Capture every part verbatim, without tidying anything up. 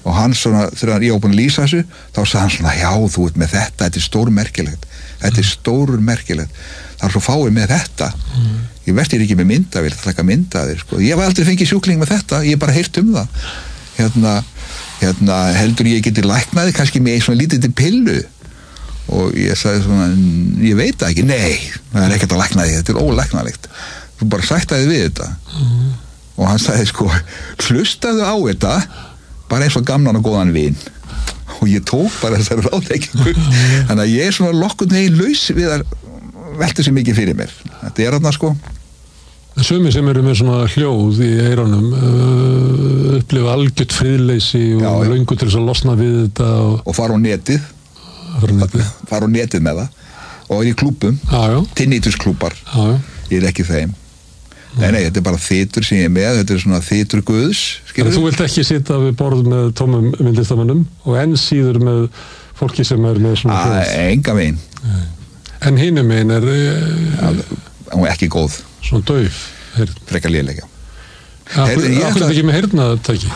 og hann svona, þegar ég var búin að lýsa þessu þá sagði hann svona, já, þú ert með þetta þetta er stórmerkilegt, þetta er stórmerkilegt það er svo fáið með þetta mm. ég verður ekki með myndavél, það taka myndaðir sko. Ég hef aldrei fengið sjúkling með þetta, ég hef bara heyrt um það hérna, hérna heldur ég geti læknaði kannski með svona lítið pillu og ég sagði svona, ég veit það ekki nei, það er ekkert að læknaði, þetta er ólæknalegt þú bara sættaði við þetta mm. og hann sagði sko, hlustaðu á þetta bara eins og gamlan og góðan vin og ég tók bara þessari ráðleggingu þannig að ég er svona lokkun negin laus við að velta sér mikið fyrir mér þetta er þarna sko Sumir sem eru með svona hljóð í eyrunum uh, upplifa algjört friðleysi og já, löngu til þess að losna við þetta og, og fara á netið fara á netið, fara á netið með það og er í klúbbum, tinnitusklúbbar ég er ekki þeim Nei, nei, þetta er bara þytur sem ég er með, þetta er svona þytur guðs, skilur þú? Þú vilt ekki sitja við borð með tómum myndlistamönnum og enn síður með fólki sem er með svona hljóð? Enga megin. En hinum megin er... Hún er ekki góð. Svona dauf? Frekar lélega. Akkur er þetta ekki með heyrnartæki?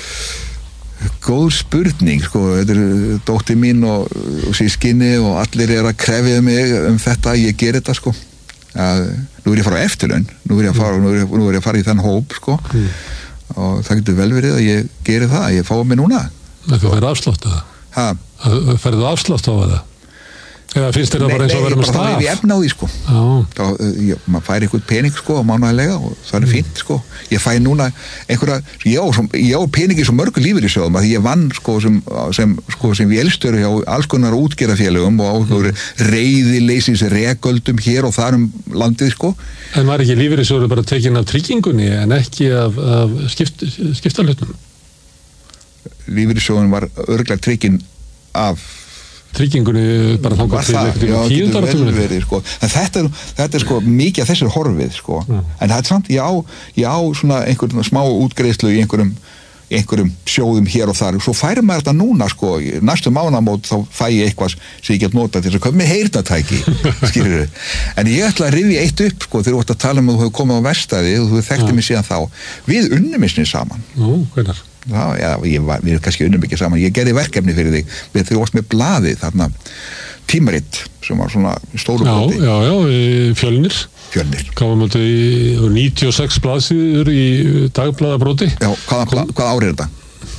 Góð spurning, sko, þetta er dóttir mín og, og sískinni og allir er að krefja mig um þetta, ég ger þetta, sko. Að, nú er ég að fara á eftirlaun nú er ég að fara, nú er ég, nú er ég að fara í þann hóp sko. mm. og það getur vel verið að ég geri það, ég fái mig núna en þú færði afslátt að það færði afslátt á það eða finnst þér það bara eins og að vera með staf nei, nei, ég efna á því sko þá, ég, maður fær eitthvað pening sko á mánaðarlega og það er mm. fínt sko ég fæ núna einhverja, ég á, ég á peningi svo mörgu lífeyrissjóðum að ég vann sko sem, sem, sko, sem vélstjóri hjá alls konar útgerðarfélögum og á reiðileysis regöldum hér og þar um landið sko En var ekki lífeyrissjóður bara tekin af tryggingunni en ekki af, af skipt, skiptalutnum? Lífeyrissjóðun var örugglega tryggin af tryggingunni bara þangað til eitthvað tíundaratugunni sko. en þetta er, þetta er sko mikið af þessir horfið sko. mm. en það er samt, ég á, ég á svona einhverjum smá útgreiðslu í einhverjum, einhverjum sjóðum hér og þar og svo færi maður þetta núna sko, næstu mánaðamót þá fæ ég eitthvað sem ég get notað til þess að köpa með heyrnartæki skilur þið, en ég ætla að rifja eitt upp sko, þegar þú ætti að tala um að þú hefur komið á verkstæði og þú þekkti mig síðan þá við unnum eins og saman Nú, hvernig? Já, já, ég var, við erum kannski unnum ekki saman ég gerði verkefni fyrir þig við þú varst með blaðið þarna tímaritt sem var svona stóru bladi Já, já, já, Fjölnir Fjölnir Gáðum þetta í níutíu og sex blaðsíður í dagblaðabróti Já, hvaða, hvaða árið er þetta?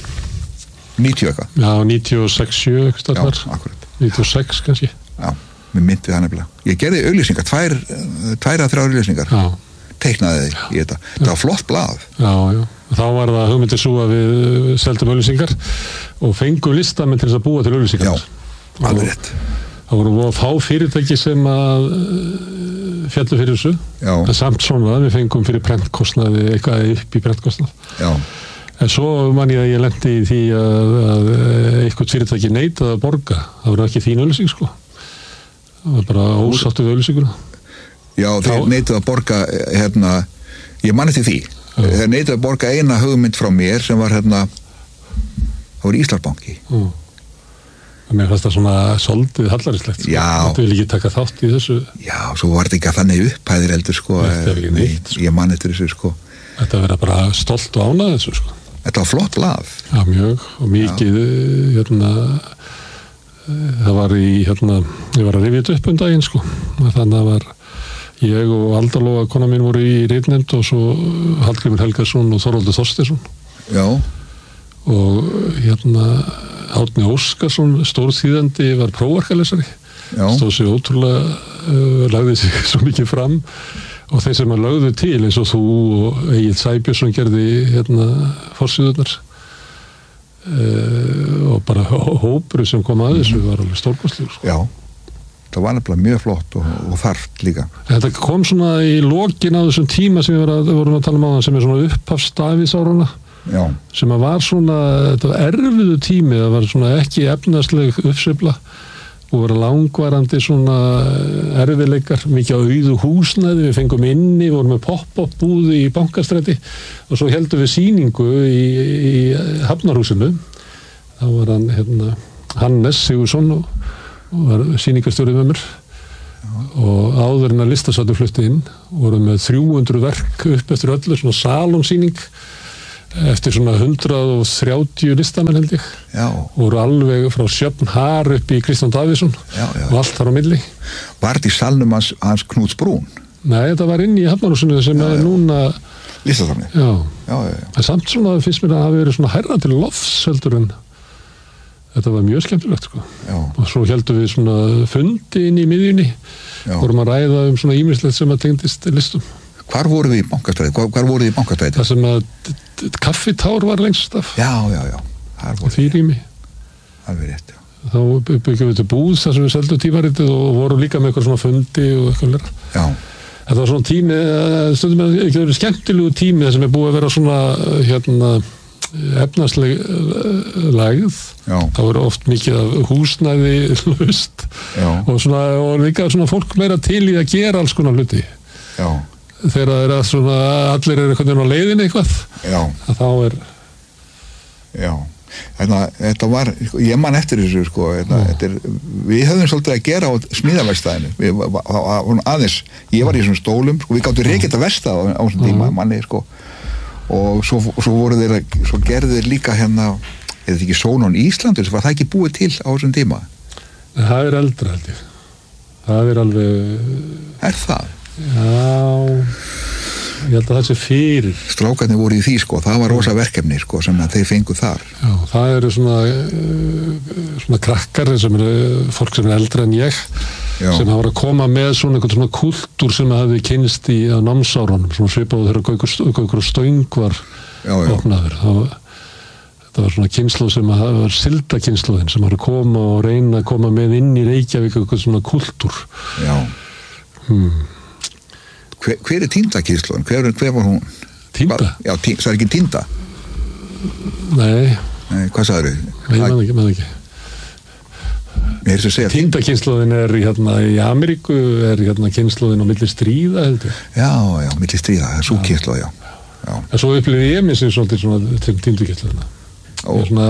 níutíu eitthvað? Já, níutíu og sex, sjö eitthvað Já, akkurat níutíu og sex kannski Já, mér myndi það nefnilega Ég gerði auglýsingar, tvær, tvær að þrjár auglýsingar Já teiknaði þig í þetta. Það var flott blað. Já, já. Þá var það hugmyndir svo að við seldum auglýsingar og fengum listamenn til þess að búa til auglýsingar. Já, alveg rétt. Það voru að fá fyrirtæki sem að fjallu fyrir þessu. Já. En samt svona, við fengum fyrir prentkostnaði eitthvað upp í prentkostnað. Já. En svo man ég að ég lendi í því að, að eitthvað fyrirtæki neitaði að borga. Það var ekki þín auglýsing, sko. Það var bara ósáttu við auglýsinguna. Já, þeir neituðu að borga, hérna, ég man eftir því. Já. Þeir neituðu að borga eina hugmynd frá mér sem var, hérna, það var Íslandsbanki. Já. Mér fannst það svona soldið hallarislegt, sko. Já. Þetta vil ekki taka þátt í þessu. Já, svo var þetta ekki að þannig upphæðir heldur, sko. Þetta er ekki neitt, sko. Ég man eftir þessu, sko. Þetta verða bara stolt og ánað þessu, sko. Þetta var flott blað. Já, mjög. Og mikið, Já. hérna, það var í, hérna, ég var að rifja þetta upp um daginn, sko. Þannig að var ég og Aldalóa, kona mín, voru í ritnefnd og svo Hallgrímur Helgason og Þorvaldur Þorsteinsson. Já. Og hérna Árni Óskarsson, stórþýðandi, var prófarkalesari. Já. Stóð sig ótrúlega, uh, lagði sig svo mikið fram og þeir sem að lögðu til eins og þú og Egill Sæbjörnsson gerði hérna forsíðurnar uh, og bara hópur sem kom að þessu var alveg stórkostlegur, sko. Já. Það var nefnilega mjög flott og, og þarft líka. Þetta kom svona í lokin á þessum tíma sem við var að, vorum að tala um á það sem er svona upphafsstafisárana. Já. Sem að var svona, þetta var erfiðu tími, það var svona ekki efnaðsleg uppsveifla og var langvarandi svona erfiðleikar, mikið á auðu húsnæði, við fengum inni, vorum með pop-up búði í Bankastræti og svo heldum við sýningu í, í Hafnarhúsinu. Það var hann, hérna, Hannes Sigursson og og var sýningarstjórið með mér. Já. Og áður en að listasötu flutti inn voru með þrjú hundruð verk upp eftir öllu, svona salonsýning eftir svona hundrað og þrjátíu listamenn held ég. Já. Voru alveg frá Sjöfn Har upp í Kristján Davíðsson já, já. og allt þar á milli. Var þetta í salnum hans, hans Knúts Brún? Nei, þetta var inn í Hafnarhúsinu sem já, er já. núna Listasafni? Já. Já, já, já. En samt svona finnst mér að hafa verið svona hærra til lofs heldur en þetta var mjög skemmtilegt sko. Já. Og svo heldum við svona fundi inn í miðjunni. Já. Vorum að ræða um svona ýmislegt sem að tengdist listum. Hvar voru við í Bankastræti? Hvar, hvar voru við í Bankastræti? Það sem að kaffitár var lengst af. Já, já, já. Því rými. Alveg rétt, já. Þá byggjum við til búð þar sem við seldum tímaritið og vorum líka með eitthvað svona fundi og eitthvað lera. Já. Þetta var svona tími, stundum að ekki verið skemmtilegu tími þar sem er búið að vera svona hérna efnarsleg lægð. Já. Það voru oft mikið af húsnæði hlust og svona og líka svona fólk meira til í að gera alls konar hluti. Já. Þegar það er að svona allir er einhvern veginn á leiðinni eitthvað. Já. Að þá er Já. Þetta, þetta var, ég man eftir þessu sko, þetta, þetta er, við höfðum svolítið að gera á smíðaverkstæðinu. Við varum aðeins, ég var í svona stólum, sko, við gáttum rekið þetta verkstæð á, á þessum tíma, manni sko. Og svo, svo voru þeir, svo gerðu þeir líka hérna, er þetta ekki Sónon Íslandur, var það ekki búið til á þessum tíma? Það er eldra held ég. Það er alveg... Er það? Já, ég held að það sé fyrir. Strákarnir voru í því sko, það var rosa verkefni sko sem að þeir fengu þar. Já, það eru svona, svona krakkar sem eru, fólk sem er eldra en ég, já. Sem hafa að koma með svona einhvern svona kultúr sem hafi kynst í að námsárunum, svona svipaðu þegar Gaukur og Stöng var opnaður. Það var, þetta var svona kynsluð sem að, það var sildakynsluðin sem hafa að koma og reyna að koma með inn í Reykjavík einhvern svona kultúr. Já. Hmm. Hver, hver er Týnda-kynslóðin? Hver, hver var hún? Týnda? Var, já, tí, það er ekki Týnda? Nei. Nei, hvað sagður þau? Nei, ég maður ekki, maður ekki. Ég er þess að segja Týnda-kynslóðin er hérna í Ameríku, er hérna kynslóðin á milli stríða, heldur. Já, já, milli stríða, það er svo kynslóð, já. já. En svo upplifði ég mig sem svolítið svona til Týndu-kynslóðina. Svona,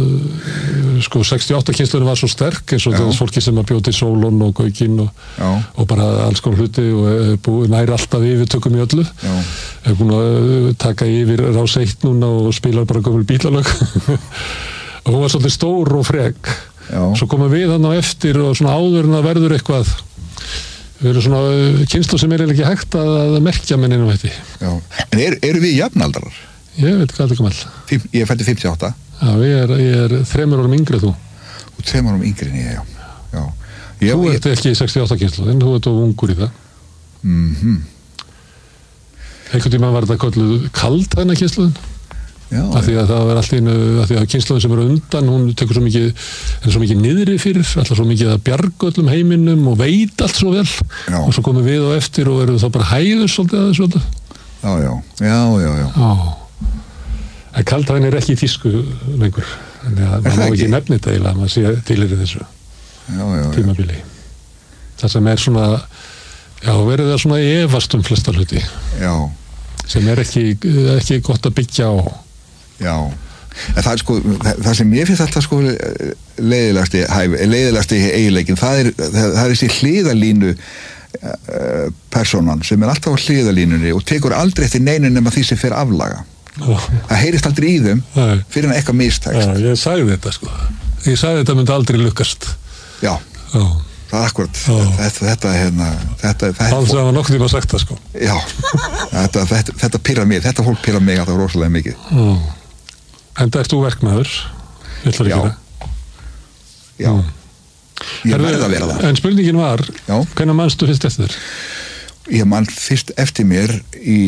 sko, sextíu og átta kynslóðin var svo sterk eins og þess fólki sem að bjóti Sólon og Gaukinn og, og bara alls konar hluti og búið nær alltaf yfirtökum í öllu. Er búin að taka yfir Rás eitt núna og spilar bara gömul bílalög og hún var svolítið stór og frek. Svo komum við hann á eftir og svona áður en það verður eitthvað við erum svona kynslóð sem er ekki hægt að merkja með neinum hætti. En er, eru við jafnaldarar? Ég veit hvað það kom all. Ég er fæddur fimmtíu og átta. Já, ég er, ég er þremur árum yngri þú. Þú er þremur árum yngri en ég, já. já. Ég, þú ég... ert ekki í sextíu og átta kynslu, en þú ert of ungur í það. Mhm. Einhvern tíma var þetta kölluð kaldhæðna kynsluðin. Já. Af því að það var allt einu, af því að kynsluðin sem eru undan, hún tekur svo mikið, er svo mikið niðri fyrir, alltaf svo mikið að bjarga öllum heiminum og veit allt svo vel. Já. Og svo komum við á eftir og eru þá bara hæður svolítið að þessu öllu. Já, já, já, já, já. Já. En kaldhæðin er ekki í þýsku lengur. Þannig að maður má ekki nefni þetta eiginlega að maður sé til í þessu já, já, tímabili. Það sem er svona, já, verið það svona efast um flesta hluti. Já. Sem er ekki, ekki gott að byggja á. Já. En það er sko, það sem ég finnst alltaf sko leiðilegasti, leiðilegasti eiginleikin, það er, það er þessi hliðalínu uh, personan sem er alltaf á hliðalínunni og tekur aldrei eftir neinu nema því sem fer aflaga. Oh. Það heyrist aldrei í þeim fyrir en eitthvað mistekst. Já, ég sagði þetta sko. Ég sagði þetta myndi aldrei lukkast. Já, oh. það er akkurat. Oh. Þetta, þetta, hérna, þetta, þetta... Alls að það var nokkuð tíma að sagt það sko. Já, þetta, þetta, þetta pirrar mig, þetta fólk pirrar mig alltaf rosalega mikið. Oh. En það ert þú verkmaður? Ég ætlar ekki það. Já, mm. ég verði að vera það. En spurningin var, hvernig manstu fyrst eftir þér? Ég man fyrst eftir mér í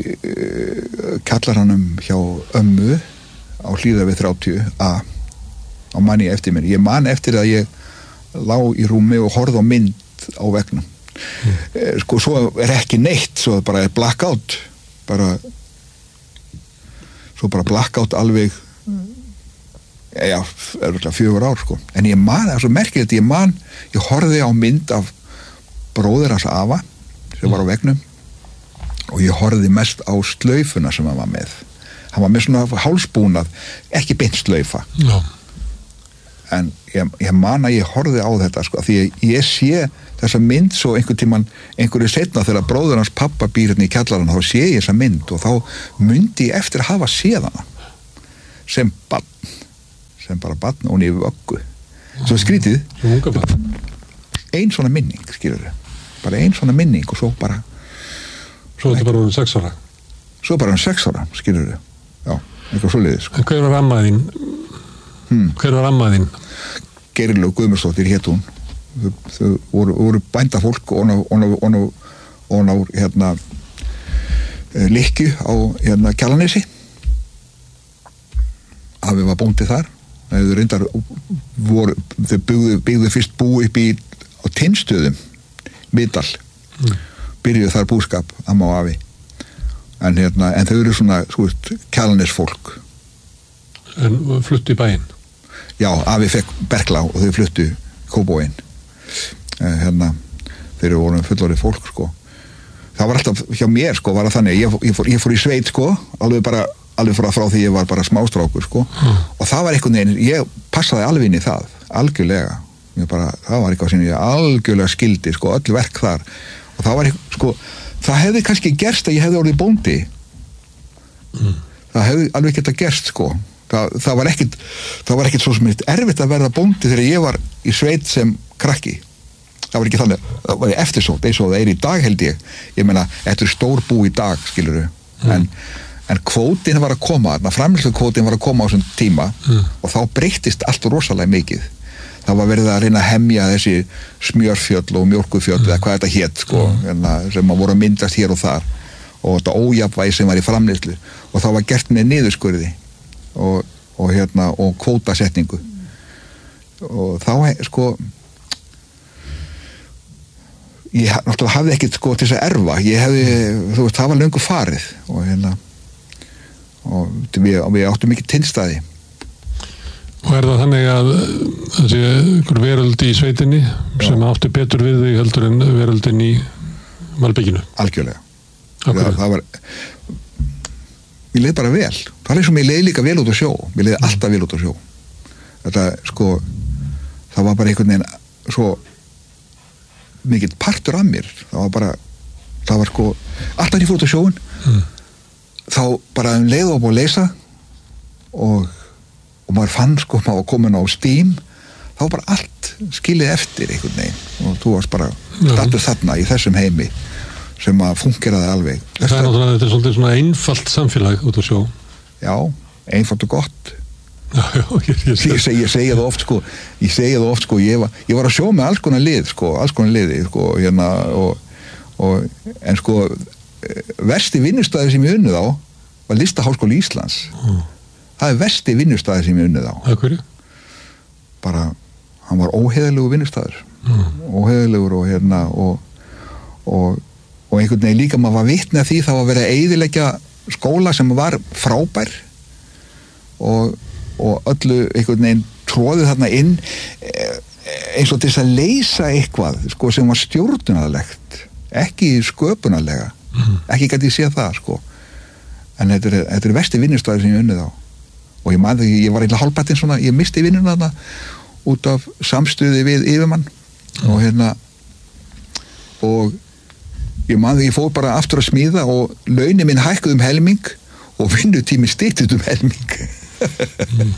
uh, kjallaranum hjá ömmu á Hlíðarveg þrjátíu A á manni eftir mér. Ég man eftir að ég lá í rúmi og horfði á mynd á veggnum. Mm. Eh, sko, svo er ekki neitt, svo bara er blackout. Bara svo bara blackout alveg já, örgulega fjögur ár, sko. En ég man, það er svo merkilegt, ég man, ég horfði á mynd af bróðir hans afa sem var á veggnum og ég horfði mest á slaufuna sem hann var með. Hann var með svona hálsbúnað, ekki beint slaufa. Já. en ég, ég man að ég horfði á þetta sko, því ég sé þessa mynd svo einhvern tíman, einhverju setna þegar bróður hans pappa býr hérna í kjallarann, þá sé ég þessa mynd og þá myndi ég eftir að hafa séð hana sem barn, sem bara barn og nýfu öggu, svo skrítið sem unga barn, ein svona minning, skilur við, bara ein svona minning og svo bara svo þetta bara voru sex ára svo bara hann sex ára, skilur við já, eitthvað svoleiðis sko. En hver var ammaðinn? Hmm. Hver var ammaðinn? Geirlaug Guðmundsdóttir hét hún. Þau, þau voru, voru bændafólk og ná hérna Likju á hérna Kjalarnesi. Afi var bóndi þar. Þau reyndar voru, þau byggðu, byggðu fyrst bú upp í á Tinnstöðum, Miðdal. Hmm. Byrjuðu þar búskap, amma og afi. En hérna, en þau eru svona, þú veist, Kjalarnesfólk. En fluttu í bæinn? Já, afi fekk Berklá og þau fluttu Kópavoginn. Eh, hérna, þeir eru voru fullorðið fólk, sko. Það var alltaf, hjá mér, sko, var það þannig, ég, ég, fór, ég fór í sveit, sko, alveg bara, alveg frá, frá því ég var bara smástrákur, sko, mm. og það var einhvern veginn, ég passaði alveg inn í það, algjörlega. Ég bara, það var eitthvað sem ég algjörlega skildi, sko, öll verk þar. Og það var eitthvað, sko, það hefði kannski gerst að ég hefði orðið bóndi. Mm. Það hefði alveg geta gerst, sko. Það, það var ekkit það var ekkit svo sem erfitt að verða bóndi þegar ég var í sveit sem krakki. Það var ekki þannig, það var eftirsótt eins og það er í dag held ég. Ég meina, þetta er stór bú í dag, skilurðu. Mm. En, en kvótin var að koma, framleiðslukvótin var að koma á þessum tíma mm. og þá breyttist allt rosalega mikið. Það var verið að reyna að hemja þessi smjörfjöll og mjólkufjöll mm. eða hvað þetta hét, sko, mm. sem að voru að myndast hér og þar og þetta ójafnvægi sem var í framleiðslu og það var gert með niðurskurði og, og hérna og kvótasetningu og þá sko ég náttúrulega hafði ekkert sko til þess að erfa ég hefði, þú veist, það var löngu farið og hérna og við, við áttum mikið tinnstæði. Og er það þannig að þessi einhver veröld í sveitinni Já. Sem átti betur við þig heldur en veröldin í malbygginu? Algjörlega. Það, það var mér leið bara vel. Það er eins og mér leið líka vel út á sjó. Mér leið alltaf vel út á sjó. Þetta, sko, það var bara einhvern veginn svo mikill partur af mér. Það var bara, það var sko, alltaf ég fór út á sjóun, mm. þá bara um leið og búið að leysa og, og maður fann sko, maður var komin á stím, þá var bara allt skilið eftir einhvern veginn og þú varst bara stattur þarna í þessum heimi sem að fungeraði alveg. Það er náttúrulega, þetta er svolítið svona einfalt samfélag út á sjó. Já, einfalt og gott. Já, já, ég, ég, ég, seg, ég segja það oft sko, ég segja það oft sko, ég var, ég var að sjó með alls konar lið sko, alls konar liði sko, hérna og, og en sko versti vinnustæði sem ég unnið á var Listaháskóli Íslands. Mm. Það er versti vinnustæði sem ég unnið á. Það er hverju? Bara, hann var óheiðarlegur vinnustæður. Mm. Óheiðarlegur og hérna og, og og einhvern veginn líka maður var vitni að því þá að vera að eyðileggja skóla sem var frábær og, og öllu einhvern veginn tróðið þarna inn eins og til þess að leysa eitthvað sko, sem var stjórnunarlegt ekki sköpunarlega mm. ekki gæti ég séð það sko. En þetta er, þetta er versti vinnustæður sem ég unnið á og ég maður, ég var eitthvað hálfpartinn svona, ég misti vinnuna þarna út af samstuði við yfirmann mm. og hérna og ég man því ég fór bara aftur að smíða og launin minn hækkuð um helming og vinnutími styttist um helming. Mm.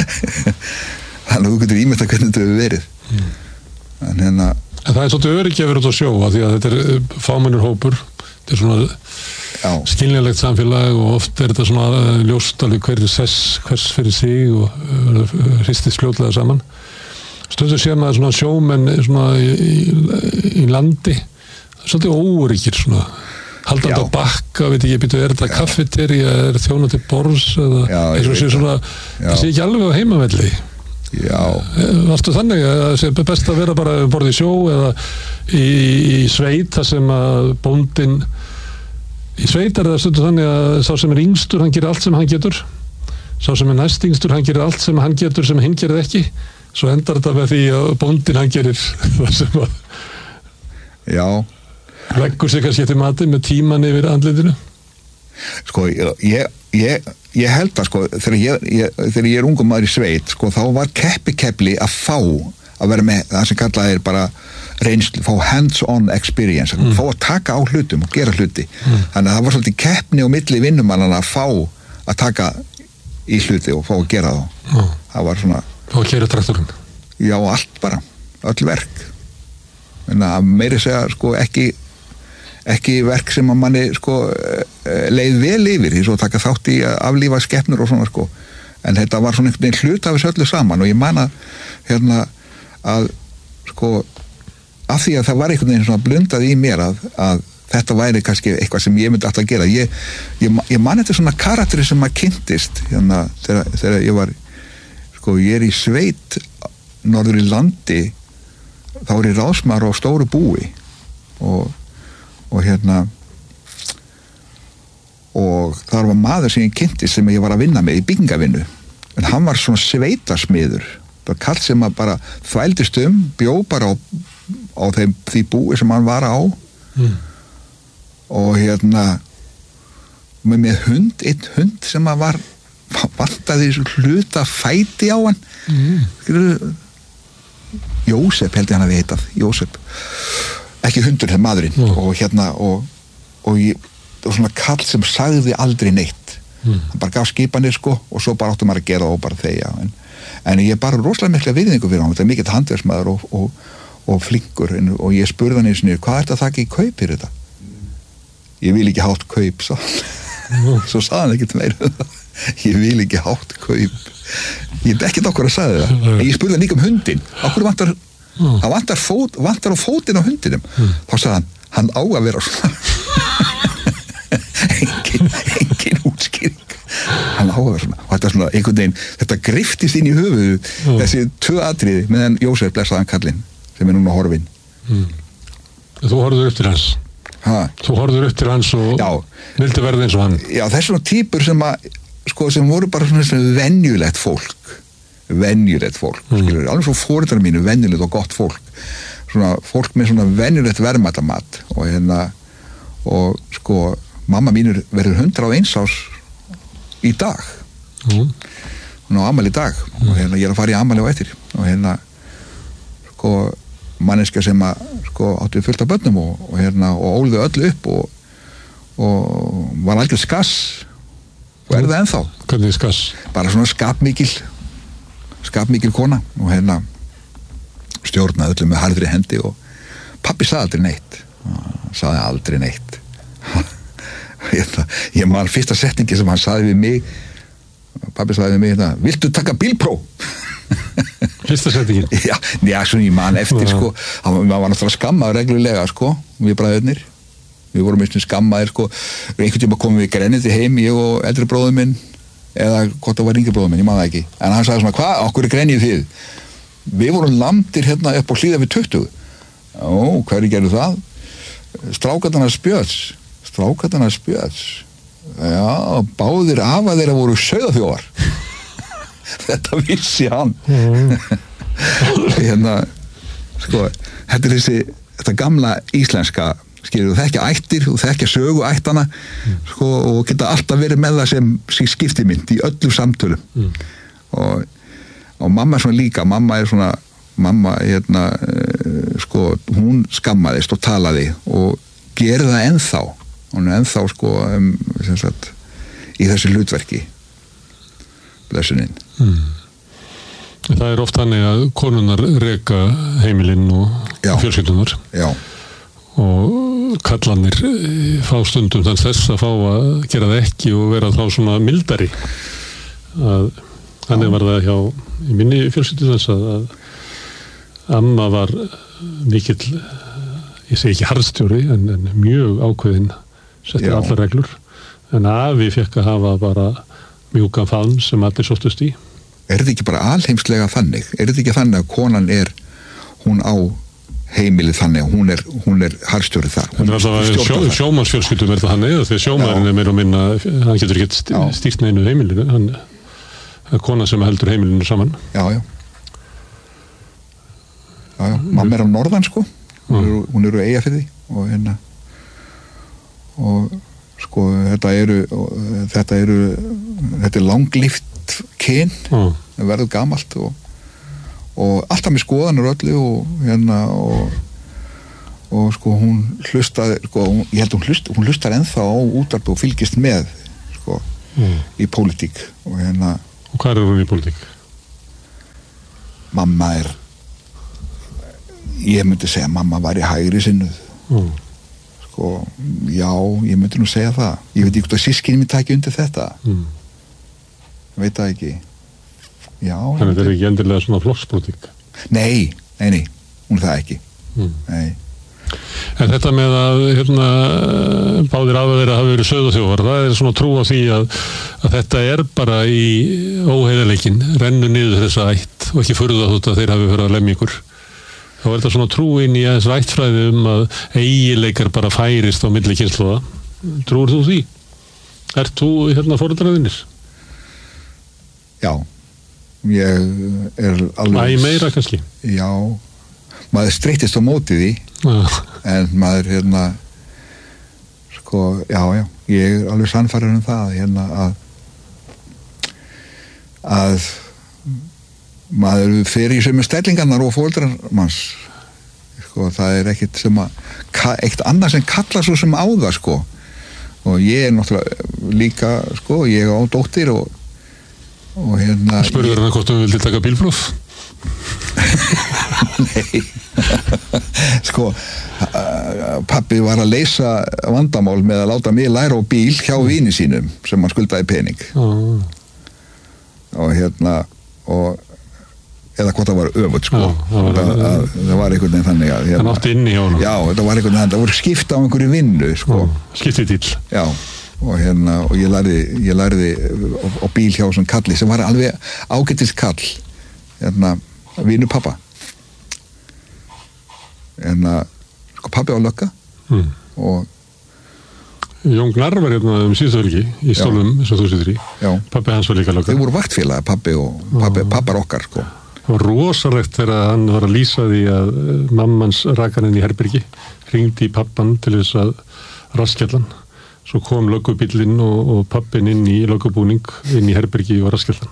Þannig að þú getur ímynda hvernig þetta hefur verið. Mm. En, hérna, en það er svolítið öryggi að vera út á sjó að því að þetta er fámennur hópur, þetta er svona Já. Skiljanlegt samfélag og oft er þetta svona ljóst alveg hver sess, hvers fyrir sig og hristist fljótlega saman. Stundum sér maður svona sjómenn svona í, í, í landi svolítið óryggir svona haldandi á bakka, veit ekki, býtu, er þetta kaffeteri eða er þjóna til borðs eða eins og sé svona, það sé ekki alveg á heimavelli. Já. Varstu þannig að það sé best að vera bara borð í sjó eða í, í sveit þar sem að bóndin í sveit er það stundum þannig að sá sem er yngstur, hann gerir allt sem hann getur sá sem er næst yngstur, hann gerir allt sem hann getur sem hinn gerir ekki, svo endar þetta með því að bóndin hann gerir það sem að Já leggur sig kannski til matinn með tíman yfir andlitinu? Sko, ég, ég, ég held að sko þegar ég, ég, þegar ég er ungum maður í sveit sko þá var keppikefli að fá að vera með það sem kallað er bara reynslu, fá hands-on experience mm. fá að taka á hlutum og gera hluti mm. þannig að það var svolítið keppni og milli vinnumannana að fá að taka í hluti og fá að gera þá mm. það var svona og að keyra traktorinn já, allt bara, öll verk en að meiri segja sko ekki ekki verk sem að manni sko leið vel yfir því svo taka þátt í að aflífa skepnur og svona sko en þetta var svona einhvern veginn hlut af þessu öllu saman og ég man að hérna að sko af því að það var einhvern veginn svona blundað í mér að, að þetta væri kannski eitthvað sem ég myndi alltaf að gera ég, ég, ég man þetta svona karakteri sem maður kynntist hérna þegar, þegar ég var sko ég er í sveit norður í landi þá er ég ráðsmaður á stóru búi og, og hérna og þar var maður sem ég kynntist sem ég var að vinna með í byggingavinnu en hann var svona sveitasmiður það var kall sem að bara þvældist um bjó bara á, á þeim, því búi sem hann var á mm. og hérna með, með hund, einn hund sem að var vantaði hluta fæti á hann mm. Jósef held ég hann að við heitað Jósef, ekki hundur þegar maðurinn mm. og hérna og, og ég, það var svona kall sem sagði aldrei neitt mm. hann bara gaf skipanir sko og svo bara áttum maður að gera og bara þegja en en ég er bara rosalega mikla virðingu fyrir hann þetta er mikill handverksmaður og, og, og flinkur en, og ég spurði hann eins og hvað er þetta að taka í kaup fyrir þetta ég vil ekki hátt kaup svo, svo sagði hann ekkert meira ég vil ekki hátt kaup ég er ekkert okkur að sagði það en ég spurði hann líka um hundin okkur vantar, hann vantar, fót, vantar á fótinn á hundinum þá sagði hann, hann á að vera svona engin, engin útskýring hann á að vera svona og þetta svona einhvern veginn, þetta griftist inn í höfuðu mm. þessi tvö atriði meðan Jósef blessaðan kallinn sem er núna horfinn mm. Þú horfður upp til hans ha? Þú horfður upp til hans og já. Vildi verða eins og hann Já, þess svona týpur sem að sko sem voru bara svona, svona venjulegt fólk venjulegt fólk mm. skilur, alveg svo foreldrar mínu venjulegt og gott fólk svona fólk með svona venjulegt verðmætamat og hérna og sko, mamma mín verður hundrað og eins ás í dag mm. hún á afmæli í dag mm. og hérna ég er að fara í afmæli á eftir og hérna sko manneskja sem að sko átti fullt af börnum og, og hérna og ólðu öllu upp og, og var algjör skass og er það ennþá hvernig er skass? Bara svona skapmikil skapmikil kona og hérna stjórnaði öllu með harðri hendi og pappi sagði aldrei neitt sagði aldrei neitt Hérna, ég man fyrsta setningi sem hann sagði við mig pappi sagði við mig hérna, viltu taka bílpró? Fyrsta setningin? Já, já, svona ég man eftir sko, hann var náttúrulega skammaður reglulega sko, við bræðurnir við vorum einhvern skammaðir sko einhvern tíma komum við grenniti heim, ég og eldri bróður minn eða hvort það var yngri bróður minn, ég man það ekki en hann sagði svona, hvað, okkur er grennið þið? Við vorum lamdir hérna upp á hlíða við tuttugu ó, hverju gerðu það? Strákarnar spjöts strákarnar spjöts já, báðir afa þeirra voru sauðaþjófar þetta vissi hann mm. hérna sko, þetta er þessi þetta gamla íslenska skilur, þú þekkja ættir, þú þekkja sögu ættana mm. sko, og geta alltaf verið með það sem, sem skiptimynd í öllum samtölum mm. og, og mamma er svona líka mamma er svona mamma hérna, sko, hún skammaðist og talaði og gerði það ennþá hún er ennþá sko um, sagt, í þessu hlutverki blessuninn mm. Það er oft þannig að konunnar reka heimilinn og fjölskyldunar og kallanir fá stundum þannig þess að fá að gera það ekki og vera þá svona mildari að þannig var það hjá í minni fjölskyldu þess að, að amma var mikill ég segi ekki harðstjóri en, en mjög ákveðin settir allar reglur en afi fekk að hafa bara mjúkan faðm sem allir sóttust í Er þetta ekki bara alheimslega þannig? Er þetta ekki þannig að konan er hún á heimilið þannig að hún er, hún er harðstjóri þar Þetta er alltaf sjó, sjómannsfjölskyldum er það þannig því að sjómaðurinn er meira og minna hann getur ekki stýrt neinu heimilinu hann er kona sem heldur heimilinu saman Já, já Já, já, mamma er á norðan sko hún er, hún er á Eyjafirði og hérna og sko, þetta eru þetta eru þetta er langlíft kyn mm. það verður gamalt og, og alltaf með skoðanur öllu og hérna og, og sko hún hlustaði sko, hún, ég held hún, hlust, hún hlustar ennþá á útvarp og fylgist með sko, mm. í pólitík og hérna og hvað er hún í pólitík? Mamma er ég myndi segja að mamma var í hægri sinnuð mm. sko, já, ég myndi nú segja það ég veit ekki hvort að sískinni mér taki undir þetta mm. ég veit það ekki já þannig að þetta er ekki endilega svona flokkspólitík nei, nei, nei, hún er það ekki mm. nei en þetta með að hérna, báðir af þeirra hafi verið sauðaþjófar það er svona trú á því að, að þetta er bara í óheiðarleikin rennu niður þessa ætt og ekki furða þótt að þeir hafi verið að lemja ykkur þá er þetta svona trúin í aðeins rættfræði um að eiginleikar bara færist á milli kynslóða. Trúir þú því? Ert þú hérna foreldraðinir? Já, ég er alveg... Æ, meira kannski? Já, maður streytist á móti því, ah. en maður hérna, sko, já, já, ég er alveg sannfærður um það, hérna að, að maður fer í sömu stellingarnar og foreldrar manns sko, það er ekkert sem að ekkert annað sem kallar svo sem á það sko og ég er náttúrulega líka sko, ég á dóttir og, og hérna Spurður hann hvort þú vildi taka bílpróf? Nei sko pabbi var að leysa vandamál með að láta mig læra á bíl hjá vini sínum sem hann skuldaði pening ah. og hérna og eða hvort það var öfugt sko já, það, var, það, að, það var einhvern veginn þannig að hérna, átti inni hjá honum já, það var einhvern veginn, það voru skipta á einhverju vinnu sko skiptið til já, og hérna, og ég lærði ég lærði á, á bíl hjá svona kalli sem var alveg ágætis kall hérna, vinu pappa hérna, sko pappi á lögga hmm. og Jón Gnarr var hérna um síðustu helgi í stólum sem þú situr í já. Pappi hans var líka lögga þau voru vaktfélag, pappi og pappi, pappar okkar sko það var rosalegt þegar hann var að lýsa því að mammans rakar inn í herbergi hringdi í pappan til þess að raskjallan svo kom löggubíllinn og, og pappin inn í löggubúning inn í herbergi og raskjallan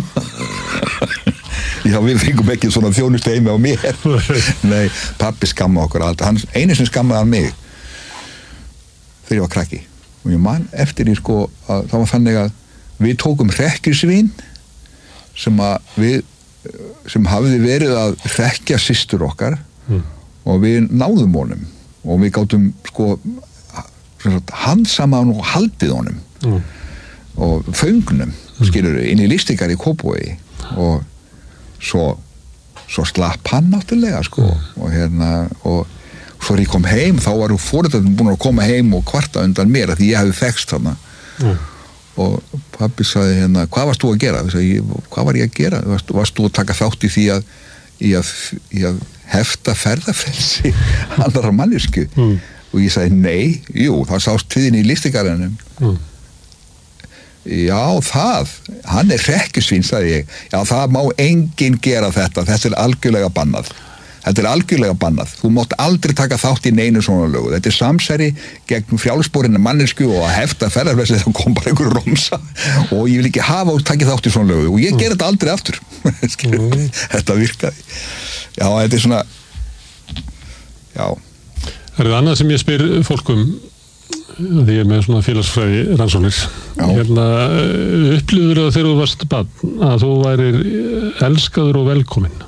Já, við fengum ekki svona þjónustu heimi á mér nei, pappi skamma okkur allt hann, einu sem skammaði hann mig þegar ég var krakki og ég man eftir því sko að það var þannig að við tókum hrekkjusvín sem að við sem hafiði verið að hrekkja systur okkar mm. og við náðum honum og við gátum sko handsama hann og haldið honum mm. og föngnum mm. skilur inn í listikar í Kópavogi og svo svo slapp hann náttúrulega sko mm. og hérna og svo þegar ég kom heim þá var foreldrarnir búin að koma heim og kvarta undan mér að því ég hefði þekkst þarna mm. og pabbi sagði hérna, hvað varst þú að gera? Sagði, hvað var ég að gera? Varst, varst þú að taka þátt í því að í að, í að hefta ferðafrelsi annarra mannesku? Mm. Og ég sagði, nei, jú, það sást tíðin í listigarðinum. Mm. Já, það, hann er hrekkjusvín, sagði ég. Já, það má enginn gera þetta, þetta er algjörlega bannað. Þetta er algjörlega bannað. Þú mátt aldrei taka þátt í neinu svona lögu. Þetta er samsæri gegn frjálsborinna mannesku og að hefta ferðarfrelsi þá kom bara einhver romsa og ég vil ekki hafa og taka þátt í svona lögu og ég ger þetta aldrei aftur. mm. Þetta virkaði. Já, þetta er svona já. Er það annað sem ég spyr fólkum því ég er með svona félagsfræði rannsóknir. Hérna, upplifður það þegar þú varst barn að þú værir elskaður og velkominn?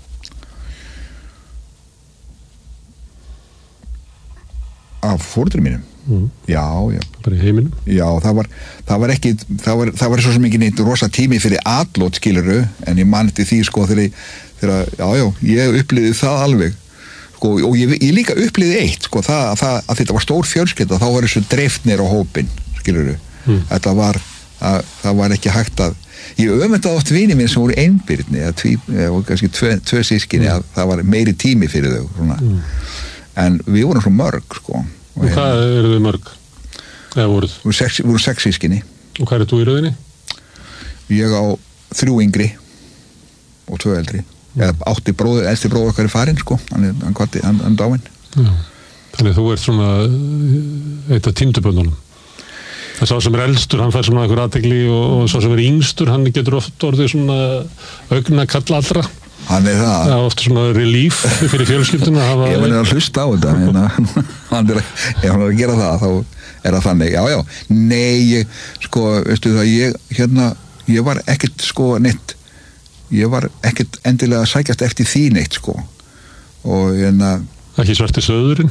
Af foreldrum mínum? Mm. Já, já. Bara í heiminum? Já, það var, það var ekki, það var, það var svo sem ekki neitt rosa tími fyrir atlot, skiluru, en ég man eftir því, sko, þegar, þegar, já, já, ég upplýði það alveg, sko, og ég, ég líka upplýði eitt, sko, það, það, að þetta var stór fjölskylda, þá var þessu dreifnir á hópin, skiluru, mm. þetta var, að, það var ekki hægt að, ég öfundaði oft vini minn sem voru einbyrni, eða tví, eða kannski tvö, tvö sískinni, mm. að það var meiri tími fyrir þau, svona, mm. en við vorum svo mörg sko og, og hvað eru þau mörg? eða voruð? Við vorum sex, við vorum sex sískinni og hvað er þú í rauðinni? Ég á þrjú yngri og tvö eldri mm. eða átti bróður, elsti bróður okkar er farinn sko hann er hann, hann, hann dáinn Já. Þannig þú ert svona eitt af tínduböndunum Það sá sem er elstur, hann fær svona einhver athygli og, og sá sem er yngstur, hann getur oft orðið svona augna kall allra. Hann er það. Það er oft svona relief fyrir fjölskylduna. Ef hann er að hlusta á þetta, en hann er, ef hann er að gera það, þá er það þannig. Já, já, nei, ég, sko, veistu það, ég, hérna, ég var ekkert, sko, neitt, ég var ekkert endilega að sækjast eftir því neitt, sko. Og, hérna... Ekki svarti söðurinn?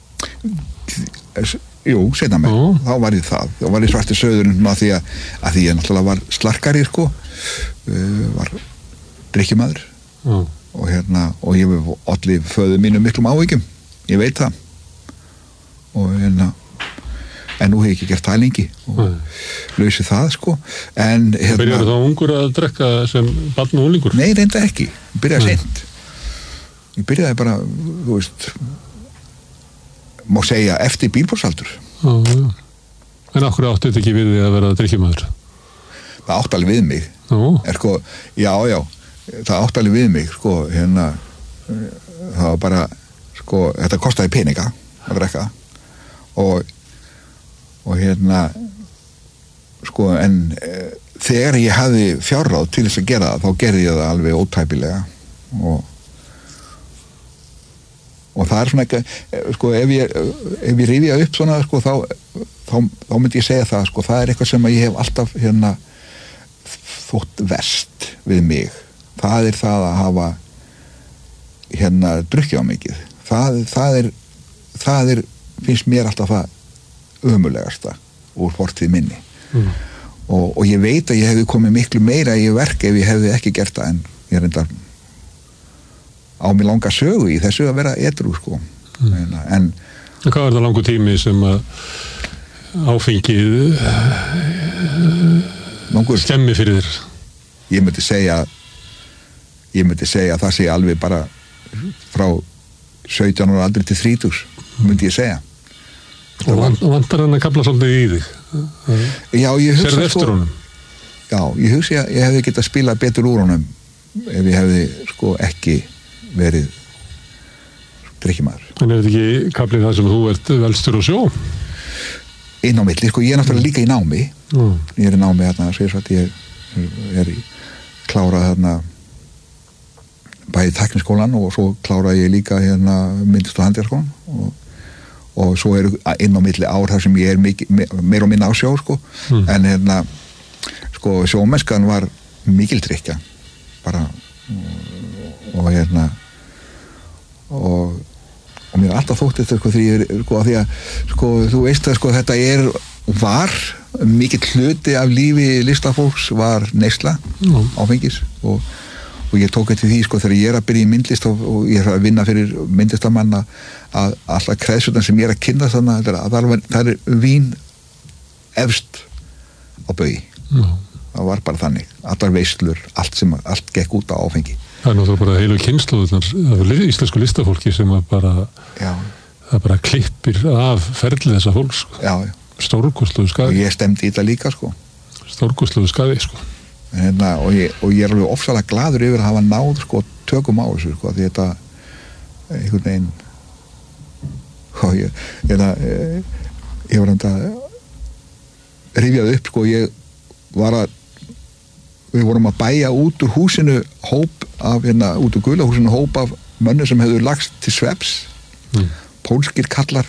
Jú, setna mig, oh. þá var ég það þá var ég svarti söðurinn að því að, að því ég náttúrulega var slarkari sko uh, var drykkjumaður oh. og hérna og ég olli föðu mínu miklum áhyggjum ég veit það og hérna en nú hef ég ekki gert það lengi og oh. lausi það sko en hérna Byrjar þá ungur að drekka sem barn og unglingur? Nei, reynda ekki, ég byrjaði seint ég byrjaði bara, þú veist má segja eftir bílprófsaldur. Já, já. En okkur átti þetta ekki við því að vera drykkjumaður? Það átti alveg við mig. Er, sko, já, já, það átti alveg við mig, sko, hérna, það var bara, sko, þetta kostaði peninga að drekka og, og hérna, sko, en e, þegar ég hafði fjárráð til þess að gera það, þá gerði ég það alveg ótæpilega og og það er svona ekki, sko, ef ég ef ég rifja upp svona, sko, þá þá, þá myndi ég segja það, sko, það er eitthvað sem ég hef alltaf, hérna þótt verst við mig það er það að hafa hérna, drukkið á mikið það, það er það er, finnst mér alltaf það ömulegasta úr fortíð minni mm. og, og ég veit að ég hefði komið miklu meira í verk ef ég hefði ekki gert það en ég reyndar á mig langa sögu í þessu að vera edrú sko mm. en, en hvað er það langu tími sem að áfengið langur, skemmi fyrir þér? Ég myndi segja ég myndi segja að það sé alveg bara frá sautján ára aldrei til þrítugs myndi ég segja og van, vantar hann að kapla svolítið í þig? Já, ég hugsa Serðu eftir honum? Já, ég hugsa að ég hefði getað spilað betur úr honum ef ég hefði sko ekki verið drykkjumaður. En er þetta ekki kaplið það sem þú ert velstur og sjó? Inn á milli, sko, ég er náttúrulega líka í námi mm. ég er í námi hérna, segir svo að ég er í klárað hérna bæði tekniskólan og svo kláraði ég líka hérna myndlist- og handíðaskólan og, og svo er inn á milli ár þar sem ég er mikið, meir og minna á sjó, sko mm. en hérna, sko, sjómennskan var mikil drykkja bara og, og hérna og, og mér er alltaf þótt þetta sko, því, sko, því að sko, þú veist að sko, þetta er var mikill hluti af lífi listafólks var neysla mm. áfengis og, og ég tók eftir því sko, þegar ég er að byrja í myndlist og, og ég er að vinna fyrir myndlistamanna að alltaf kreðsutan sem ég er að kynna þannig að það er, það er vín efst á baugi mm. það var bara þannig, allar veislur allt sem, allt gekk út á áfengi Það er náttúrulega bara heilu kynsluðunar af íslensku listafólki sem að bara já. það bara klippir af ferli þessa fólks sko. Já, já. Stórkostlegur skaði. Og ég stemdi í þetta líka sko. Stórkostlegur skaði sko. Hérna, og, ég, og ég er alveg ofsalega gladur yfir að hafa náð sko tökum á þessu sko því þetta einhvern veginn og ég hérna, ég var enda rifjað upp sko ég var að við vorum að bæja út úr húsinu hóp af, hérna, út úr gula húsinu hóp af mönnu sem hefur lagst til sveps mm. pólskir kallar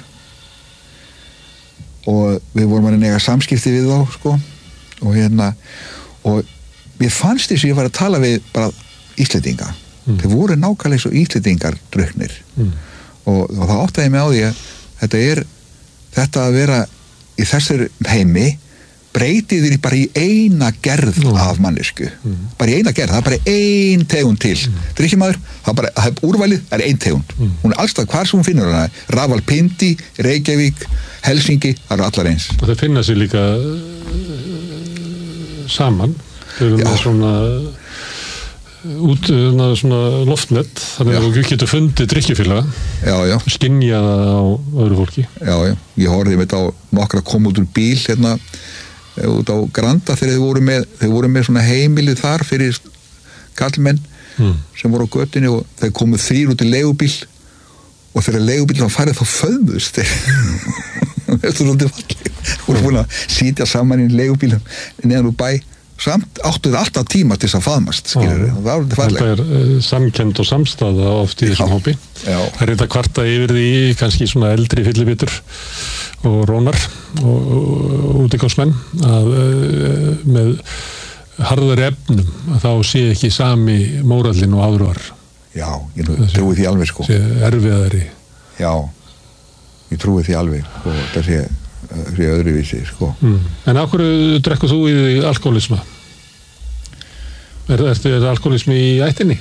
og við vorum að nega samskipti við þá, sko og hérna, og mér fannst þess að ég var að tala við bara Íslendinga, mm. þeir voru nákvæmlega svo Íslendingar drukknir mm. og, og það áttaði mig á því að þetta er, þetta að vera í þessar heimi breytið þér bara í eina gerð mm. af mannesku, mm. bara í eina gerð það er bara ein tegund til mm. drykkjumaður, það er bara, það er úrvalið, það er ein tegund mm. hún er allstað hvar sem hún finnur hana Rawalpindi, Reykjavík, Helsingi það eru allar eins og það finna sér líka uh, saman þau eru með svona út, svona loftnett þannig að þú getur fundið drykkjufélaga skynjað á öðru fólki já, já, ég horfði með þetta á nokkra kom út úr bíl hérna út á Granda þegar þau voru með þau voru með svona heimilið þar fyrir kallmenn mm. sem voru á götunni og þau komu þrír út í leigubíl og þegar leigubíl var farið þá föðmuðust þeir þetta er svolítið fallið voru búin að sitja saman í leigubílum neðan úr bæ, samt áttuð alltaf tíma til þess að faðmast, skilur við, það var þetta falleg. Þetta er uh, samkennd og samstaða oft í þessum hópi. Það er þetta kvarta yfir því kannski svona eldri fyllibitur og rónar og, og útigámsmenn að uh, með harðari efnum að þá sé ekki sami mórallin og áður var. Já, ég trúi því alveg sko. Sé erfiðari. Já, ég trúi því alveg og það sé fyrir öðruvísi, sko. Mm. En af hverju drekkur þú í því alkoholisma? Er, ertu er alkoholismi í ættinni?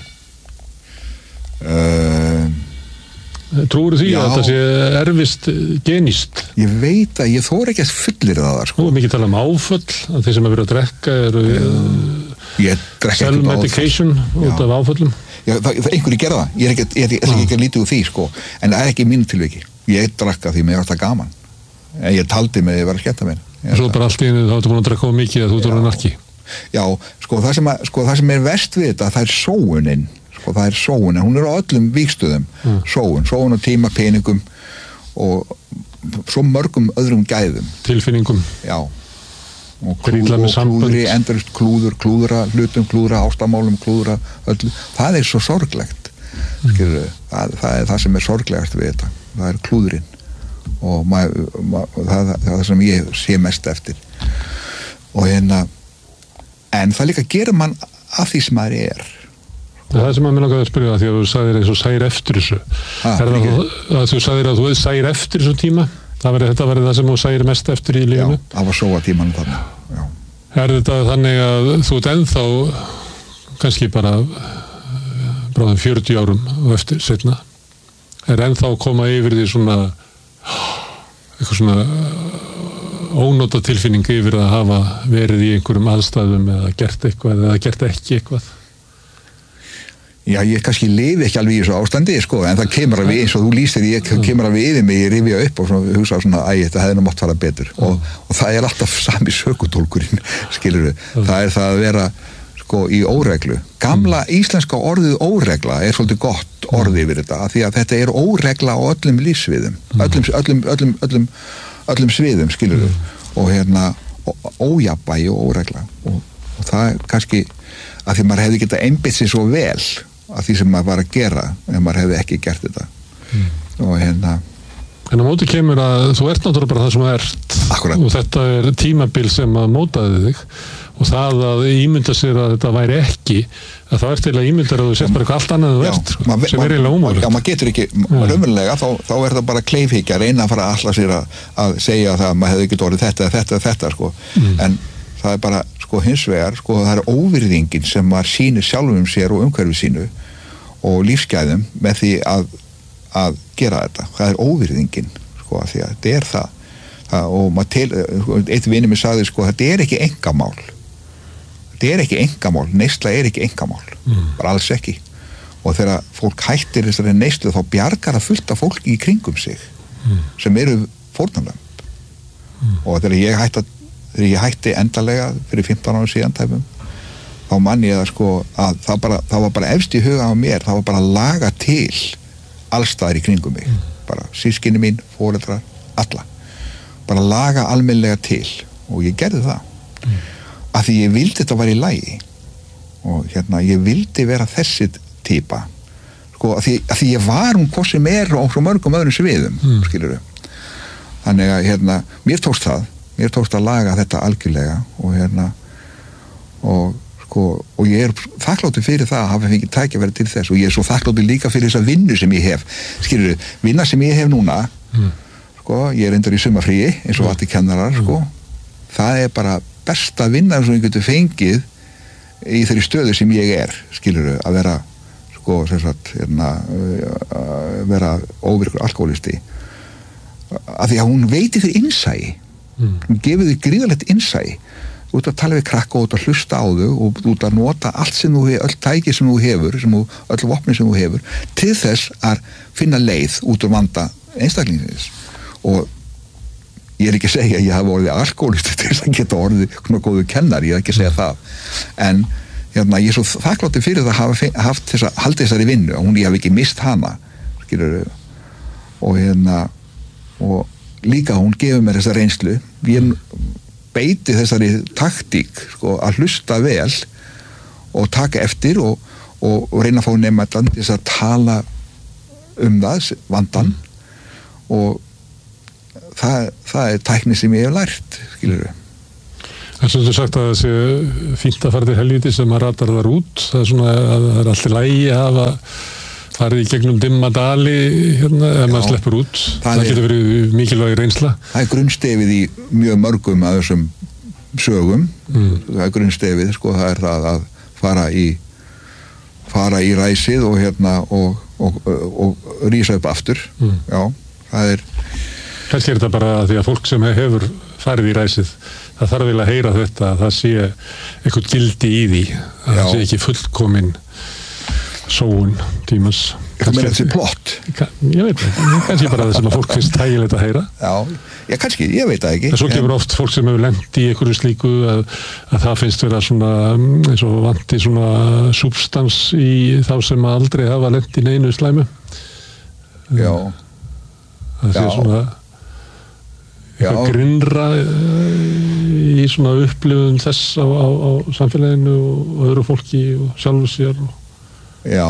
Uh, Trúir því já. Að það sé erfist genist? Ég veit að ég þóra ekki að fullir það, sko. Þú er mikið talað um áföll, að þeir sem að vera að drekka eru uh, self-medication út af áföllum. Já, það, það einhverju gerða það. Ég er ekki, ég er ekki, ekki að lítið úr því, sko. En það er ekki mín tilviki. Ég drakka því mér var þetta gaman. En ég taldi mig að ég var að skemmta mér. Svo bara allt í einu þá ertu búin að drekka of mikið að þú ert orðinn narki. Já, sko það, sem að, sko það sem er verst við þetta, það er sóunin. Sko það er sóunin, hún er á öllum vígstöðum. Mm. Sóun, sóun og tíma, peningum og svo mörgum öðrum gæðum. Tilfinningum. Já. Og, klúð, og klúðri, endurist klúður, klúðra, hlutum klúðra, ástamálum klúðra, öllu. Það er svo sorglegt. Mm. Skilur, það, það er það sem er sorglegast við þetta. Það er klúðurinn. og mað, mað, það, það er það sem ég sé mest eftir og hérna en það líka gerir mann að því sem maður er. Það er sem að mér langaði að spyrja því að þú sagðir eins og sæir eftir þessu ha, er það að, að þú sagðir að þú sæir eftir þessu tíma það veri, þetta verið það sem þú sæir mest eftir í lífinu? Já, það var svo að tímanum þannig. Já. Er þetta þannig að þú ert ennþá kannski bara bráðum fjörutíu árum og eftir setna er ennþá að koma yfir því svona eitthvað svona ónóta tilfinning yfir að hafa verið í einhverjum aðstæðum eða gert eitthvað eða gert ekki eitthvað? Já, ég kannski lifi ekki alveg í þessu ástandi, sko, en það kemur að við, eins og þú lýstir, ég kemur að við yfir mig, ég rifja upp og svona, hugsa svona, æ, þetta hefði nú mátt fara betur og, og það er alltaf sami sökutólkurinn, skilur við, það er það að vera, sko, í óreglu. Gamla íslenska orðið óregla er svolítið gott orðið yfir þetta, af því að þetta er óregla á öllum lífsviðum, öllum, öllum, öllum, öllum, öllum sviðum, skilur við, og hérna, ójafnvægi og óregla og, og það er kannski, að því maður hefði getað einbeitt sig svo vel að því sem maður var að gera en maður hefði ekki gert þetta mm. og hérna En á móti kemur að þú ert náttúrulega bara það sem þú ert Akkurat. Og þetta er tímabil sem að mótaði þig og það að ímynda sér að þetta væri ekki að það ert til að ímynda að þú sést bara eitthvað allt annað þú ert sem er eiginlega ómögulegt. Já, maður getur ekki, raunverulega þá, þá er það bara kleifhyggja að reyna að fara að alla sér að, að segja það að maður hefði ekki orðið þetta, þetta, þetta sko. mm. en það er bara sko hins vegar, sko það er óvirðingin sem maður sýnir sjálfum sér og umhverfi sínu og lífsgæðum með því að, að gera þetta. Það er óvirðingin, sko, að því að þetta er það, það og maður til, eitt vinur mér sagði, sko, þetta er ekki einkamál. Þetta er ekki einkamál, neysla er ekki einkamál, mm. bara alls ekki. Og þegar fólk hættir þessari neyslu þá bjargar að fullt af fólki í kringum sig mm. sem eru fórnarlömb. Mm. Og þegar ég hætti að þegar ég hætti endalega fyrir fimmtán árum síðan tæpum, þá mann ég að sko að það, bara, það var bara efst í huga á mér, það var bara að laga til allstaðar í kringum mig, mm. bara sískinni mín, foreldrar, alla bara að laga almennilega til og ég gerði það mm. af því ég vildi þetta var í lagi og hérna ég vildi vera þessi típa sko af því, af því ég var um hvað sem er og svo mörgum öðrum sviðum mm. skilurðu þannig að hérna, mér tókst það mér tókst að laga þetta algjörlega og hérna og sko, og ég er þakkláttur fyrir það að hafa fengið tækifæri til þess og ég er svo þakkláttur líka fyrir þessa vinnu sem ég hef skilur, vinna sem ég hef núna mm. sko, ég er endur í sumarfríi eins og allir kennarar, sko mm. það er bara besta vinna sem ég getur fengið í þeirri stöðu sem ég er, skilur, að vera sko, sem sagt, hérna að vera óvirkur alkoholisti af því að hún veitir þér innsæi Mm. hún gefur þig gríðalegt innsæi þú ert að tala við krakka og þú ert að hlusta á þau og þú ert að nota allt sem þú hefur öll tæki sem þú hefur, sem þú, öll vopni sem þú hefur til þess að finna leið út úr vanda einstaklingsins og ég er ekki að segja að ég hafa orðið alkoholisti til þess að geta orðið svona góðu kennar, ég er ekki að segja mm. það en hérna, ég er svo þakklátti fyrir það að hafa haft þess að halda þessari vinnu og hún ég hef ekki mist hana skilur, og hérna og líka hún gefur mér þessa reynslu, ég beiti þessari taktík sko, að hlusta vel og taka eftir og, og, og reyna að fá nemandann til að tala um það, vandan mm. og það, það er tækni sem ég hef lært, skilur við. En svo þú sagt að það sé fínt að fara til helvíti sem að ratar þar út, það er svona að það er allir lægi að hafa farið í gegnum dimma dali hérna, ef maður sleppur út, það, það getur verið mikilvæg reynsla. Það er grunnstefið í mjög mörgum af þessum sögum, mm. það er grunnstefið, sko, það er það að fara í fara í ræsið og hérna og, og, og, og rísa upp aftur, mm. já, það er kannski er þetta bara því að fólk sem hefur farið í ræsið, það þarf vel að heyra þetta, að það sé eitthvað gildi í því, að það sé ekki fullkomin sóun tímans. Þú meina þessi plott? Ég veit ekki, kannski bara það sem að fólk finnst hægilegt að heyra. Já, já kannski, ég veit það ekki. En svo kemur oft fólk sem hefur lent í einhverju slíku að, að það finnst vera svona, eins og vanti svona substans í þá sem aldrei hafa lent í neinu slæmu. Já. Það sé svona eitthvað grinnra í svona upplifun þess á, á, á samfélaginu og öðru fólki og sjálfu sér og... Já.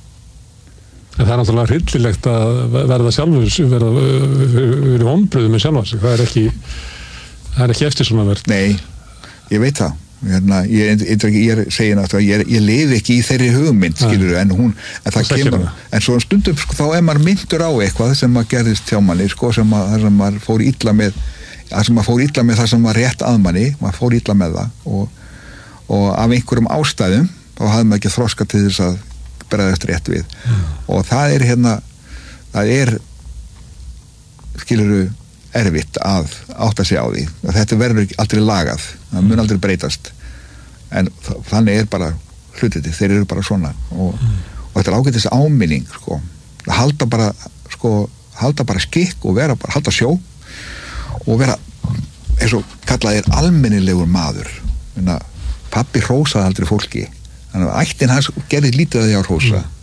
En það er náttúrulega hryllilegt að verða sjálfur verða verið vonbrigði með sjálfa sig, það er ekki það er ekki eftir svona verð. Nei, ég veit það. Hérna, ég, ég, ég segi náttúrulega, ég, ég lifi ekki í þeirri hugmynd, skilur, en hún en það kemur, en svo stundum sko, þá er maður myndur á eitthvað sem maður gerðist hjá manni, sko, sem maður, sem maður fór illa með það sem maður fór illa með það sem var rétt að manni, maður fór illa með það og, og af einhverjum ástæðum þá hafði maður ekki þroska til þess að bregðast rétt við mm. og það er hérna það er skiluru erfitt að átta sig á því að þetta verður aldrei lagað, það mun aldrei breytast en þannig er bara hlutið, þeir eru bara svona og, mm. og þetta er ágætis áminning sko, halda bara sko, halda bara skikk og vera bara, halda sjó og vera eins og kallaðir almennilegur maður. Minna, pabbi hrósaði aldrei fólki þannig að ættin hans gerði lítið að því að hrósa mm.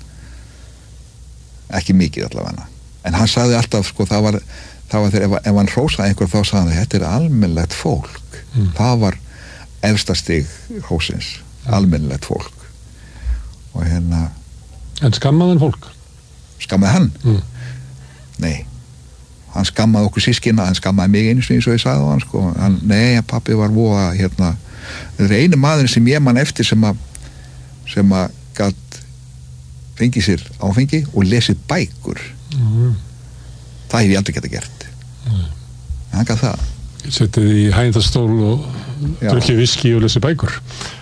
ekki mikið allavega en hann sagði alltaf sko, það var það var þegar ef, ef hann hrósaði einhver þá sagði hann þetta er almennilegt fólk mm. það var efsta stig hrósins, mm. almennilegt fólk og hérna En skammaði hann fólk? Skammaði hann? Mm. Nei hann skammaði okkur sískina, hann skammaði mig einu eins og ég sagði á hann sko, hann, nei, pappi var voða hérna, þetta er einu maður sem ég man eftir sem að sem að gat fengið sér áfengi og lesið bækur mm. það hef ég aldrei getað gert mm. hann gat það Settið í hægindastól og drukkið viski og lesið bækur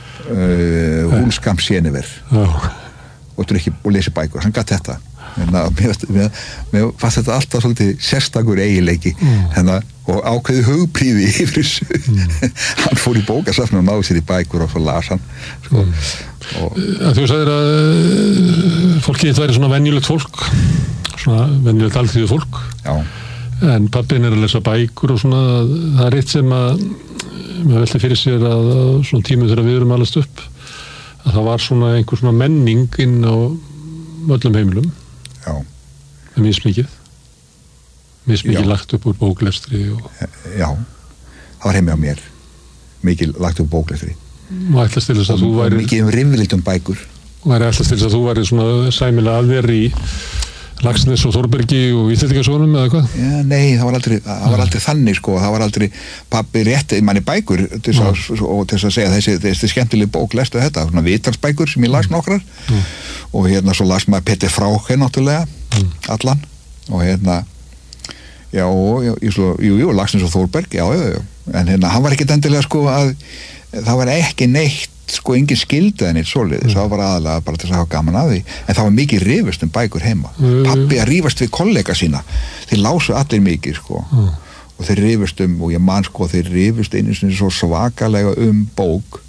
uh, Húlskam Séniver og drukkið og lesið bækur, hann gat þetta en að mér, mér, mér fannst þetta alltaf svolítið sérstakur eiginleiki mm. hérna, og ákveði hugpríði yfir þessu mm. hann fór í bókasafn og náði sér í bækur og svo las hann sko. mm. og... Þú sagðir að fólkið þetta væri svona venjulegt fólk svona venjulegt alþýðu fólk Já. En pappin er að lesa bækur og svona, það er eitt sem að maður velti fyrir sér að, að svona tímum þegar við erum alast upp að það var svona einhver svona menning inn á öllum heimilum Já. Mismikið Mismikið lagt upp úr bóklestri og... Já, það var heimi á mér mikið lagt upp bóklestri og ætlast til þess að þú væri mikið um rimvilitum bækur og ætlast til þess að þú væri svona sæmilega aðver í Laxness og Þórbergi og Íslendingasögunum eða hvað? Já, nei, það var aldrei, það var aldrei þannig sko, það var aldrei pabbi rétti manni bækur til þess að, og til þess að segja þessi, þessi skemmtileg bók lestu þetta, svona vitalsbækur sem ég las nokkrar mm. og hérna svo las maður Peter Frauche náttúrulega mm. allan og hérna já, já, jú, jú, Laxness og Þórberg já, já, já, en hérna hann var ekkert endilega sko að það var ekki neitt sko engin skildi en eitt svoleiðis, mm. það var aðalega bara til að hafa gaman að því, en það var mikið rifust um bækur heima, mm. pappi að rífast við kollega sína, þeir lásu allir mikið sko, mm. og þeir rifust um og ég man sko, þeir rifust einu sinni svo svakalega um bók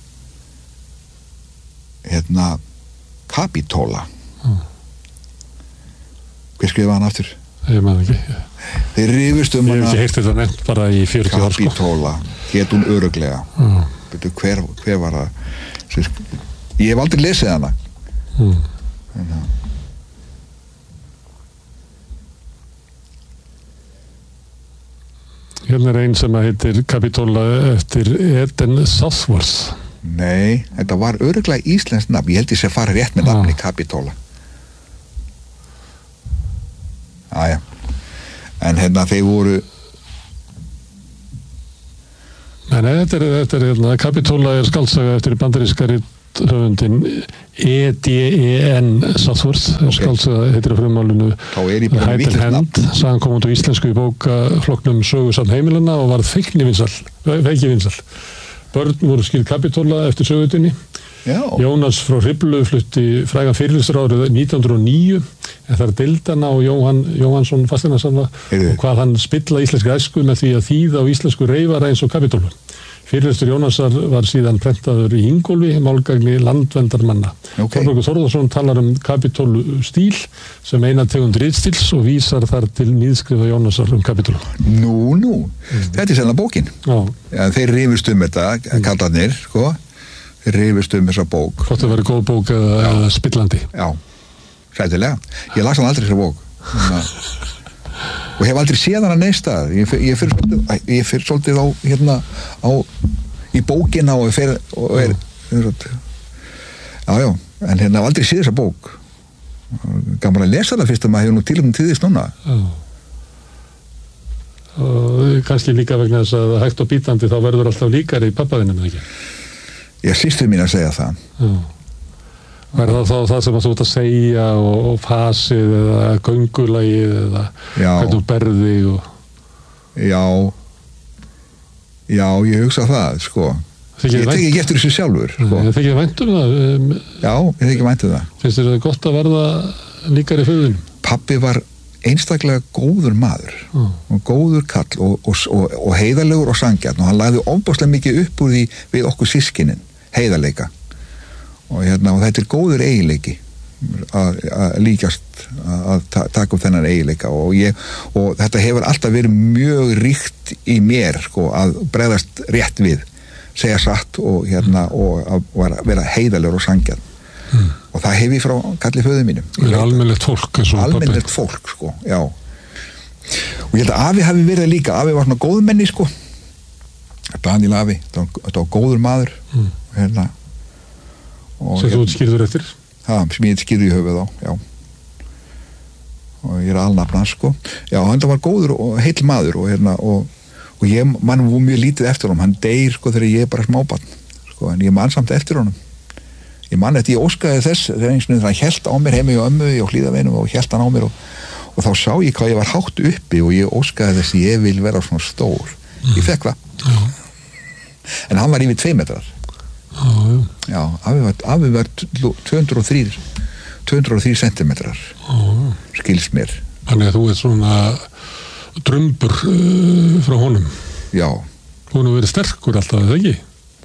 hérna Kapítóla mm. hver skrifaði hann aftur? Ég man ekki þeir rifust um ég hef ekki heyrt þetta nefnt bara í fjörutíu ár sko Kapítóla, hét hún öruglega mm. betur hver, hver var það ég hef aldrei lesið hana mm. en það Hérna er einn sem að heitir Capitola eftir Eden Southworth. Nei, þetta var örugglega íslenskt nafn. Ég held ég sé fara rétt með nafni Capitola. Aja. En hérna þeir voru... Nei, nei, þetta er, þetta er hérna, Capitola er skaldsaga eftir bandaríska rithöfundin E D E N Southworth. Okay. Skaldsaga heitir að frumálinu Heitel Hand. Sagan kom út á íslensku í bókaflokknum Sögusafn heimilana og varð feiknivinsæl, feikivinsæl. Börn voru skýrð Capitola eftir sögutinni. Já. Jónas frá Hriflu flutti frægan fyrirlestur árið nítján hundruð og níu en þar deildana og Jóhann Jóhannsson fasteignarsala og hvað hann spilla íslenski æsku með því að þýða á íslensku reyfara eins og Capitola. Fyrirlestur Jónasar var síðan prentaður í Ingólfi, málgagni landvendarmanna. Okay. Þorlákur Þórðarsson talar um Capitolu stíl sem eina tegund ritstíls og vísar þar til nýðskrifa Jónasar um Capitolu. Nú, nú, mm. þetta er sennilega bókin. Já. Ja, þeir rifust um þetta, mm. kallarnir, sko. Þeir rifust um þessa bók. Hvort það verið góð bók eða, eða spillandi. Já, sætilega. Ég las hann aldrei þessa bók. Og hef aldrei séð hana neistað. Ég, ég fyrir svolítið, ég fyrir svolítið á, hérna, á, í bókina og fer, og er, já, já, en hérna hef aldrei séð þessa bók. Gaman að lesa það fyrst að maður hefur nú tilum til þess núna. Já. Og kannski líka vegna þess að hægt og bítandi þá verður alltaf líkari í pappaðinum, ekki? Ég sístu mín að segja það. Já. Er það þá það sem þú ert að segja og, og fasið eða göngulagið eða hvernig þú berði og... Já, já, ég hugsa það, sko. Ég tek ekki eftir þessu sjálfur, sko. Ég tek ekki vænt um það. Já, ég tek ekki vænt um það. Finnst þér það gott að verða líkari í föðunum? Pabbi var einstaklega góður maður mm. og góður kall og, og, og, og heiðarlegur og sanngjarn og hann lagði ofboðslega mikið upp úr því við okkur systkinin, heiðarleika. Og, hérna, og þetta er góður eiginleiki að, að líkast að ta taka upp þennan eiginleika og, ég, og þetta hefur alltaf verið mjög ríkt í mér sko, að bregðast rétt við segja satt og, hérna, og að vera heiðarlegur og sanngjarn mm. og það hef ég frá kalli föðu mínum. Það er almennilegt fólk almennilegt fólk, sko, já og ég held að afi hafi verið líka afi var svona góðmenni, sko Daniel afi, þetta var góður maður mm. hérna sem þú skýrður eftir? Það, sem ég skýrði í höfuð á, já og ég er alnafn hans, sko já, hann var góður og heill maður og hérna, og, og ég mann var mjög lítið eftir honum, hann deyr, sko, þegar ég er bara smábarn, sko, en ég mann samt eftir honum ég mann eftir, ég óskaði þess þegar eins og þegar hann hélt á mér heimi og ömmu og hlýðaveinum og hélt hann á mér og, og þá sá ég hvað ég var hátt uppi og ég óskaði þess ég vil vera svona stór mm. ég fekk það mm. en hann var yfir tvei metrar Oh, já, afi var, afi var tvö hundruð og þrír sentimetrar oh. skils mér. Þannig að þú ert svona drumbur uh, frá honum. Já. Hún hefur verið sterkur alltaf, eða ekki?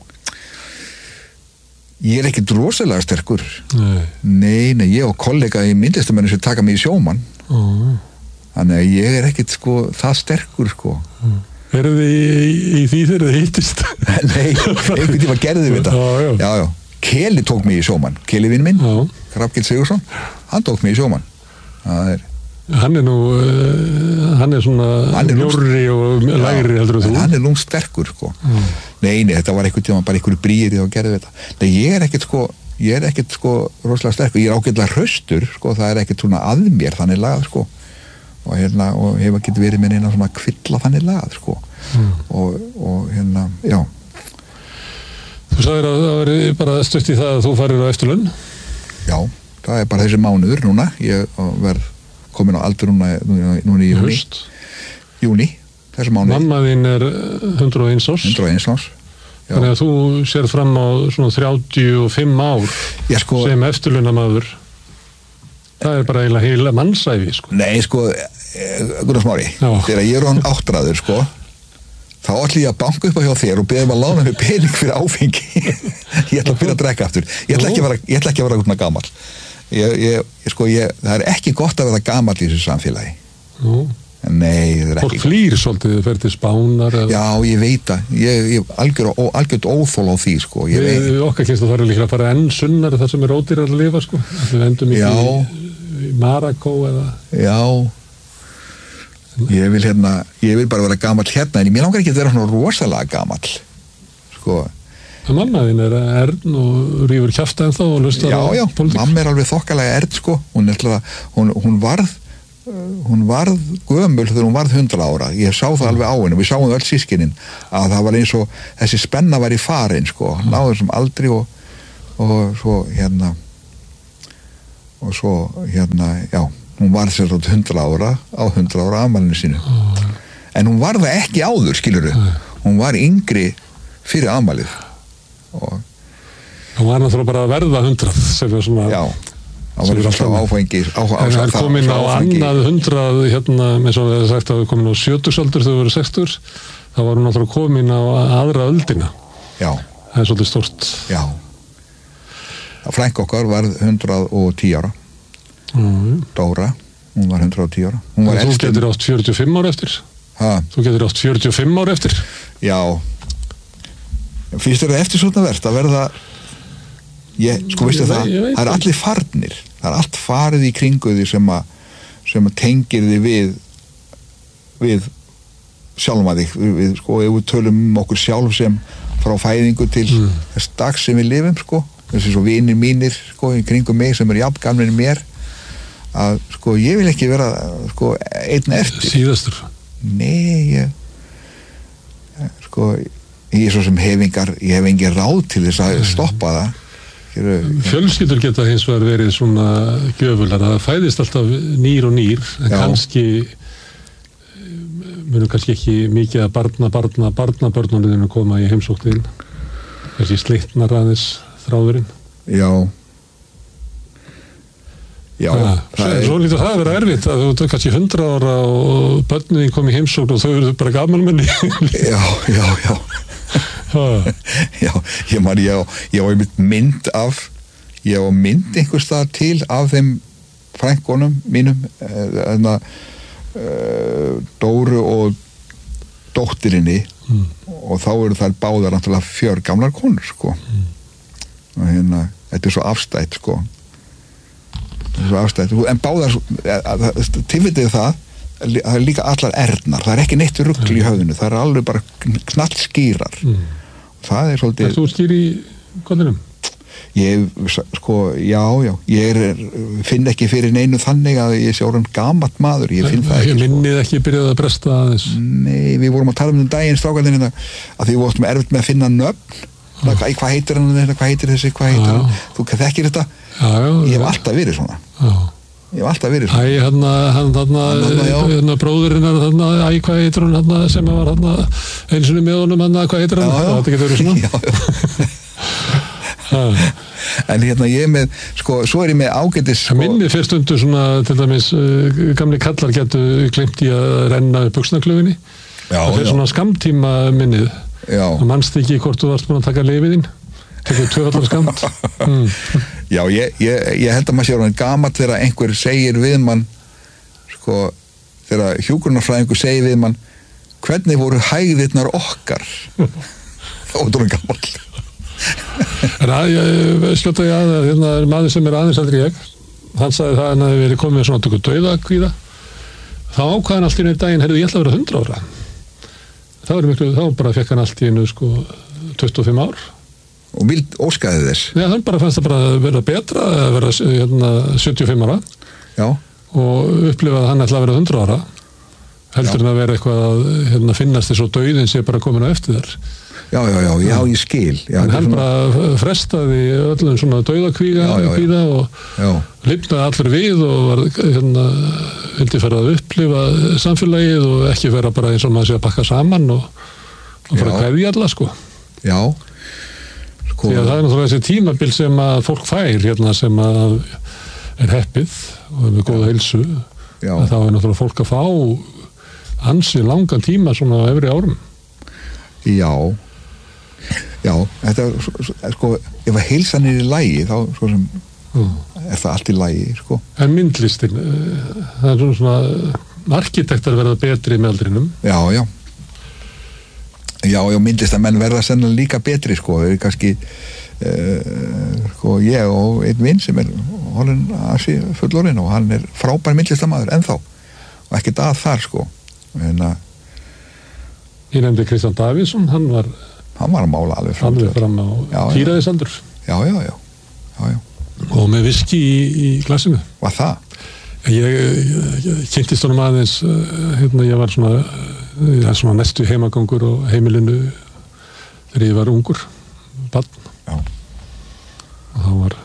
Ég er ekkert rosalega sterkur. Nei. Nei, nei, ég og kollega í myndlistamennu sem taka mig í sjómann. Oh. Þannig að ég er ekkert sko það sterkur sko. Oh. Erum þið í, í því þegar þið hittist? Nei, einhvern tíma gerði við þetta. Já, já. Já, já. Keli tók mig í sjómann. Keli vinn minn, Hrafnkel Sigursson, hann tók mig í sjómann. Það er... Hann er nú, uh, hann er svona mjórri og lægri heldur þú? Hann er nú sterkur, sko. Mm. Nei, nei, þetta var einhvern tíma bara einhverju brýri og gerði við þetta. Nei, ég er ekkert sko, ég er ekkert sko rosalega sterkur. Ég er ágætlega hraustur, sko, það er ekkert svona að mér þannig lagað, sko. Og hérna, og hefur ekki verið með eina svona kvilla þannig lagað, sko. Mm. Og, og hérna, já. Þú sagðir að það veri bara stutt í það að þú farir á eftirlaun? Já, það er bara þessi mánuður núna. Ég verð komin á aldur núna, núna í júni. Just. Júni, þessi mánuður. Mamma þín er hundrað og eins árs? hundrað og eins árs. Já. Þannig að þú sér fram á svona þrjátíu og fimm ár já, sko, sem eftirlaunamaður. Það er bara eiginlega heila mannsæfi, sko. Nei, sko, Gunnar Smári, þegar ég er án áttræður, sko, þá ætla ég að banka upp á hjá þér og beða um að lána mig pening fyrir áfengi. Ég ætla að byrja að drekka aftur. Ég ætla ekki að vera, ég ætla ekki að vera út með gamall. Ég, ég, sko, ég, það er ekki gott að vera gamall í þessu samfélagi. Nú. Nei, það er ekki. Fólk flýr svolítið, þau fer til Spánar. Eða... Já, ég veit það. Ég, ég algjör, algjörð óþól á því, sko. Ég við, við okkar kynst að fara líka að fara enn sunnar þar sem er ódýrar að lifa, sko. Við endum ekki í, í Marokko eða... Já. ég vil hérna ég vil bara vera gamall hérna en mér langar ekki að vera svona rosalega gamall sko það mammaðin er Ern og rýfur kjafta en þá og hlustar já, já, mamma er alveg þokkalega Ern sko hún, er, hún, hún varð hún varð gömul þegar hún varð hundrað ára ég sá það alveg á henni, við sáum öll sískinin að það var eins og þessi spenna var í farin sko, náður sem aldrei og, og svo hérna og svo hérna, já hún var sér átt hundrað ára á hundrað ára afmælinu sínu oh. en hún var það ekki áður, skilurðu oh. hún var yngri fyrir afmælið og hún var náttúrulega bara að verða hundrað sem er svona já, það var alltaf áfengi það er komin á annað hundrað hérna, eins og við hefum sagt að við komin á sjötugsaldur þegar við verðum sextur þá var hún náttúrulega komin á aðra öldina já, það er svolítið stórt já, frænka okkar var hundrað og tíu ára Mm. Dóra, hún var hundrað og tíu ára hún var þú elst getur átt fjörutíu og fimm ára eftir ha? Þú getur átt fjörutíu og fimm ára eftir já finnst þér það eftir svona verðt að verða ég, sko veistu það það er allir farnir, það er allt farið í kringu því sem að sem að tengir því við við sjálfa þig við, við, sko, ef við tölum um okkur sjálf sem frá fæðingu til mm. þess dags sem við lifum, sko þessi svo vinir mínir, sko, í kringum mig sem er jafn gamlir en mér að sko ég vil ekki vera sko einn eftir síðastur nei ég, sko ég er svo sem hefingar ég hef engin ráð til þess að stoppa það fjölskyldur geta hins vegar verið svona gjöfular það fæðist alltaf nýr og nýr en já. Kannski munum kannski ekki mikið að barna barna barna börnunum koma í heimsóknin þessi slitnar aðeins þráðurinn já Já, ja, svo lítur það að vera erfitt að þú kannski hundrað ára og börnin kom í heimsókn og þau eru bara gamalmenni já, já, já já, ég man ég á ég á einmitt mynd af ég á mynd einhvers staðar til af þeim frænkonum mínum enna uh, Dóru og dóttirinni mm. og þá eru þær báðar náttúrulega fjör gamlar konur sko mm. og hérna, þetta er svo afstætt sko Afstætt. En báðar tilvitið það það er líka allar ernar það er ekki neitt rugl í höfðinu það er alveg bara knall skýrar mm. það er svolítið Er þú skýr í konunum? Ég, sko, já, já ég er, finn ekki fyrir neinu þannig að ég sé orðin gamalt maður ég finn það, það ekki Ég minnið sko. Ekki byrjaði að bresta aðeins Nei, við vorum að tala um daginn strákarnir að því við vorum erfitt með að finna nöfn ah. hvað, hvað heitir hann, hvað heitir þessi hvað heitir hann, þú þekkir þetta Já, já, ég hef alltaf verið svona já. Ég hef alltaf verið svona Æ, hann hann bróðurinn æ, hvað heitir hann hana, sem var eins og með honum hana, hvað heitir hann það getur verið svona já, já. En hérna ég er með sko, svo er ég með ágætis sko, minni fyrst undur svona til dæmis uh, gamli kallar getur glimt í að renna buxnaklöfinni það fyrir svona skamtíma minnið og mannst ekki hvort þú varst búin að taka lyfiðinn tekur tvöfallar skamt mm. Já, ég, ég, ég held að maður sé orðinn gamall þegar einhver segir við mann sko, þegar hjúkrunarfræðingur segir við mann hvernig voru hægðirnar okkar þá er orðinn gamall En að ég skjóta ég að hérna er maður sem er aðeins aldrei ég hann sagði það en að við erum komið svona tökur dauðakvíða þá ákvaðan allt í einu daginn heyrðu ég ætla að vera hundrað ára þá er miklu, þá bara fekk hann allt í einu sko tuttugu og fimm ár og vild óskaði þess Já, hann bara fannst það bara að vera betra að vera hérna, sjötíu og fimm ára Já. og upplifaði að hann ætla að vera hundrað ára heldur en að vera eitthvað að hérna, finnast þess og dauðin sé bara komin á eftir þér Já, já, já, já, ég skil já, en hann svona... bara frestaði öllum svona dauðakvíða og lifnaði allir við og var, hérna, vildi fara að upplifa samfélagið og ekki vera bara eins og maður sé að pakka saman og, og fara að kveðja alla sko Já Því að það er náttúrulega þessi tímabil sem að fólk fær hérna sem að er heppið og er með góða heilsu að þá er náttúrulega fólk að fá ansi langan tíma svona á efri árum Já Já, þetta er sko ef að heilsan er í lagi þá svo sem mm. er það allt í lagi sko. En myndlistin það er svona arkitektar verða betri með aldrinum Já, já Já, já, myndlist að menn verða sennilega líka betri sko, það er kannski uh, sko, ég og einn vinn sem er honum að sé fullorinn og hann er frábær myndlistamaður ennþá og ekkert að þar sko hérna Ég nefndi Kristján Davíðsson, hann var hann var að mála alveg fram, alveg fram á tíræðisaldur já, já, já, já, já. og með viski í, í glasinu. Var það? Ég, ég, ég kynntist honum aðeins hérna, ég var svona, ég var svona næstu heimagangur og heimilinu þegar ég var ungur barn já. og þá var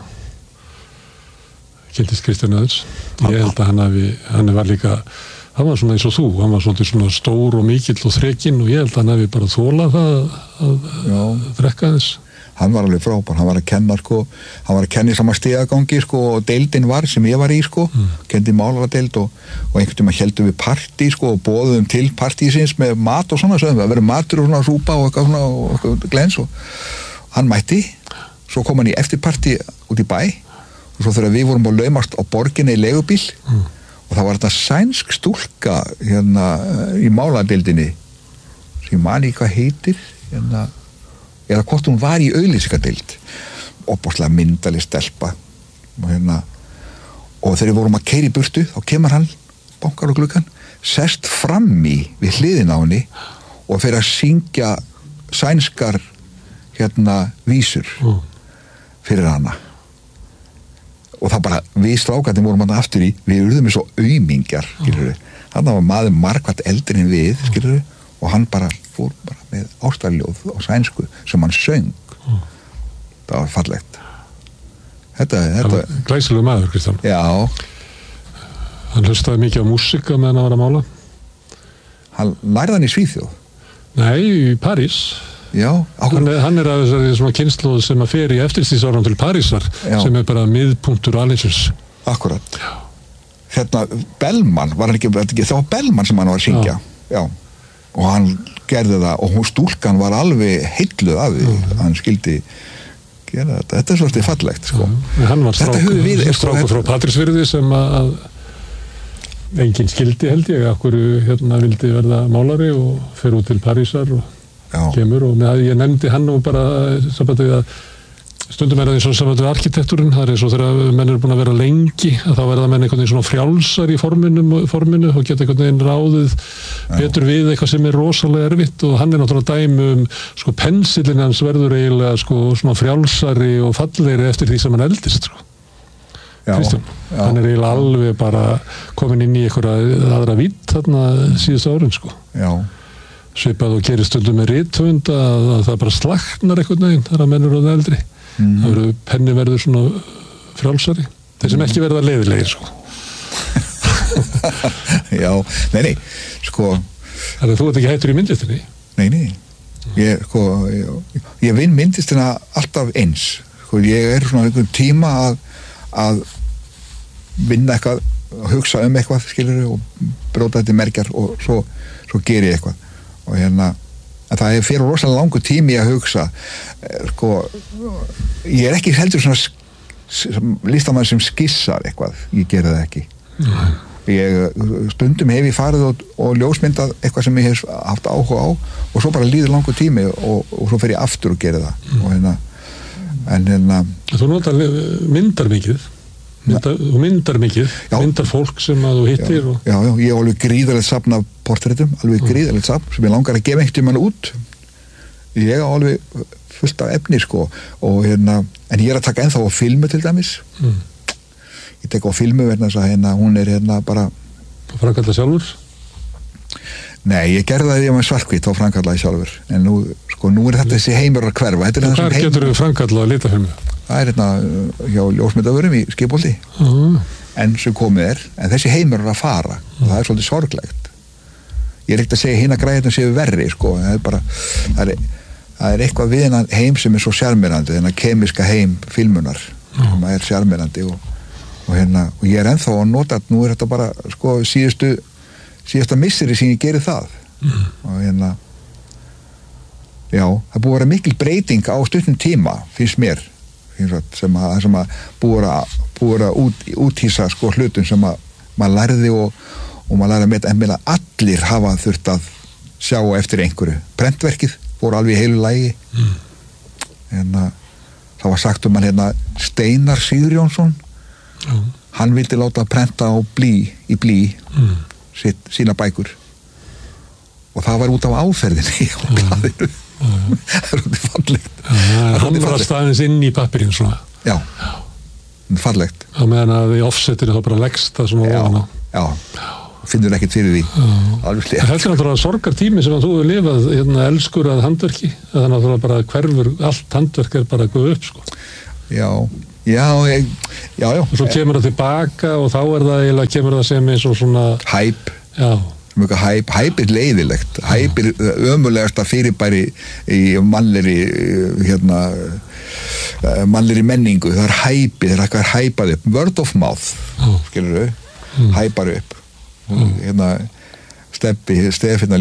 kynntist Kristján aðeins ég held að hann hafi, hann var líka hann var svona eins og þú, hann var svona, svona stór og mikill og þrekinn og ég held að hann hefði bara þólað það að, að drekka þess. Hann var alveg frábær, hann var að kenna sko, hann var að kenna í sama stigagangi sko og deildin var sem ég var í sko, mm. kendi málaradeild og, og einhvern veginn heldum við partí sko og boðum til partísins með mat og svona, það verður matur og svona súpa og eitthvað svona og eitthvað glens og hann mætti, svo kom hann í eftirpartí út í bæ og svo þegar við vorum að laumast á borginni í legubíl mm. og það var þetta sænsk stúlka hérna í máladeildinni sem ég man ekki hvað heitir hérna, eða hvort hún var í auglýsingadeild opbóðslega myndaleg stelpa og hérna og þegar við vorum að keyra í burtu þá kemur hann, bankar á gluggan sest fram í við hliðina á henni og fer að syngja sænskar hérna vísur mm. fyrir hana og það bara, við strákarnir vorum hann aftur í, við urðum við svo aumingjar, skilur við, hann var maður margvært eldri en við, skilur við, og hann bara fór bara með ástarljóð og sænsku sem hann söng. Mm. Það var fallegt. Þetta, þetta... Glæsilegur maður, Kristján. Já. Hann hlustaði mikið á músika meðan hann var að mála. Hann lærði hann í Svíþjóð? Nei, í París. Já, hann er, hann er að þessari svona kynnslóð sem að fer í eftirstríðsárum til Parísar já. Sem er bara miðpunktur alheimsins. Akkurat. Hérna, Bellman var hann ekki, það var Bellman sem hann var að syngja. Já. Já. Og hann gerði það og hún stúlkan var alveg heilluð af því. Mm. Hann skildi gera þetta. Þetta er svolítið fallegt, sko. Mm. Hann var strákur, við, strákur frá Patrísfirði sem að enginn skildi held ég, akkur hérna vildi verða málari og fer út til Parísar og já. Kemur og með, ég nefndi hann og bara sambandið að stundum er það eins og sambandið við arkitektúrin, það er eins og þegar menn eru búin að vera lengi að þá verða menn einhvern veginn svona frjálsar í forminu, forminu og geta einhvern veginn ráðið já. Betur við eitthvað sem er rosalega erfitt og hann er náttúrulega dæmi um sko pensillin hans verður eiginlega sko svona frjálsari og fallegri eftir því sem hann eldist sko. Kristján, hann er eiginlega alveg bara komin inn í einhverja aðra vídd þarna síðustu árin sko. Já. Svipað og gerir stundum með rithöfund að, að það bara slagnar einhvern veginn þar að mennur og það eldri. Mm. Það verður, penni verður svona frjálsari. Þeir sem ekki verða leiðilegir, sko. Já, nei, nei, sko... Þannig að þú ert ekki hættur í myndlistinni? Nei, nei. Ég, sko, ég, ég vinn myndlistina alltaf eins. Sko, ég er svona einhvern tíma að, að vinna eitthvað, að hugsa um eitthvað, skilur, og bróta þetta í merkjar og svo, svo ger ég eitthvað. Og hérna, að það er fyrir rosalega langur tími að hugsa sko, ég er ekki heldur svona listamann sem skissar eitthvað, ég gera það ekki mm. ég, stundum hef ég farið og, og ljósmyndað eitthvað sem ég hef haft áhuga á og svo bara líður langur tími og, og svo fer ég aftur og gera það mm. og hérna, en hérna Þú notar myndar mikið Myndar, þú myndar mikið, já. Myndar fólk sem að þú hittir já, og... já, já, ég er alveg gríðarlegt safn af portréttum, alveg mm. gríðarlegt safn sem ég langar að gefa einhvern tímann út ég er alveg fullt af efni sko, og hérna en ég er að taka ennþá á filmu til dæmis mm. ég tek á filmu verðan þess að hérna, hún er hérna bara Framkalla sjálfur? Nei, ég gerði það því að maður svartkvít þá framkallaði sjálfur en nú, sko, nú er þetta þessi heimur að hverfa Hvað getur þú framkallað litafilmu? Það er hérna hjá ljósmyndavurum í Skipholti uh. en sem komið er en þessi heimur er að fara uh. og það er svolítið sorglegt ég er ekkert að segja hina græðin séu verri sko, það er bara það er, það er eitthvað við hennan heim sem er svo sjarmerandi þennan kemiska heim filmunar uh. sem er sjarmerandi og, og, hérna, og ég er ennþá að nota nú er þetta bara sko síðustu síðasta misseri sem ég geri það uh. og hérna já, það búið að vera mikil breyting á stundum tíma finnst mér sem að, sem að búið að, búið að út, úthýsa sko hlutum sem að maður lærði og, og maður lærði að meta en meina allir hafa þurft að sjá eftir einhverju. Prentverkið voru alveg í heilu lagi mm. en að það var sagt um hann hérna Steinar Sigurjónsson mm. hann vildi láta prenta á blý í blý mm. sitt, sína bækur og það var út á áferðinni á blaðinu. Það er út í fallegt. Hann var staðins inn í pappirinn svona. Já, fallegt. Á meðan að í offsetinu þá bara leggst það svona ofan á. Já, finnur ekkert fyrir því. Alveg slétt. Þetta er náttúrulega sorgartími sem að þú hefur lifað, hérna, elskur að handverki. Það er náttúrulega bara hverfur, allt handverk er bara að guða upp, sko. Já, já, ég, já, já. Og svo kemur það tilbaka og þá er það eiginlega, kemur það sem eins og svona... Hæp. Já. Mjög hæp, hæp er leiðilegt. Hæp er ömulegasta fyrirbæri í mannlegri, hérna, mannlegri menningu. Það er hæpi, það er eitthvað hæpað upp. Word of mouth, skilur þau, mm. hæpar upp. Mm. Hérna, Steffi, Steffi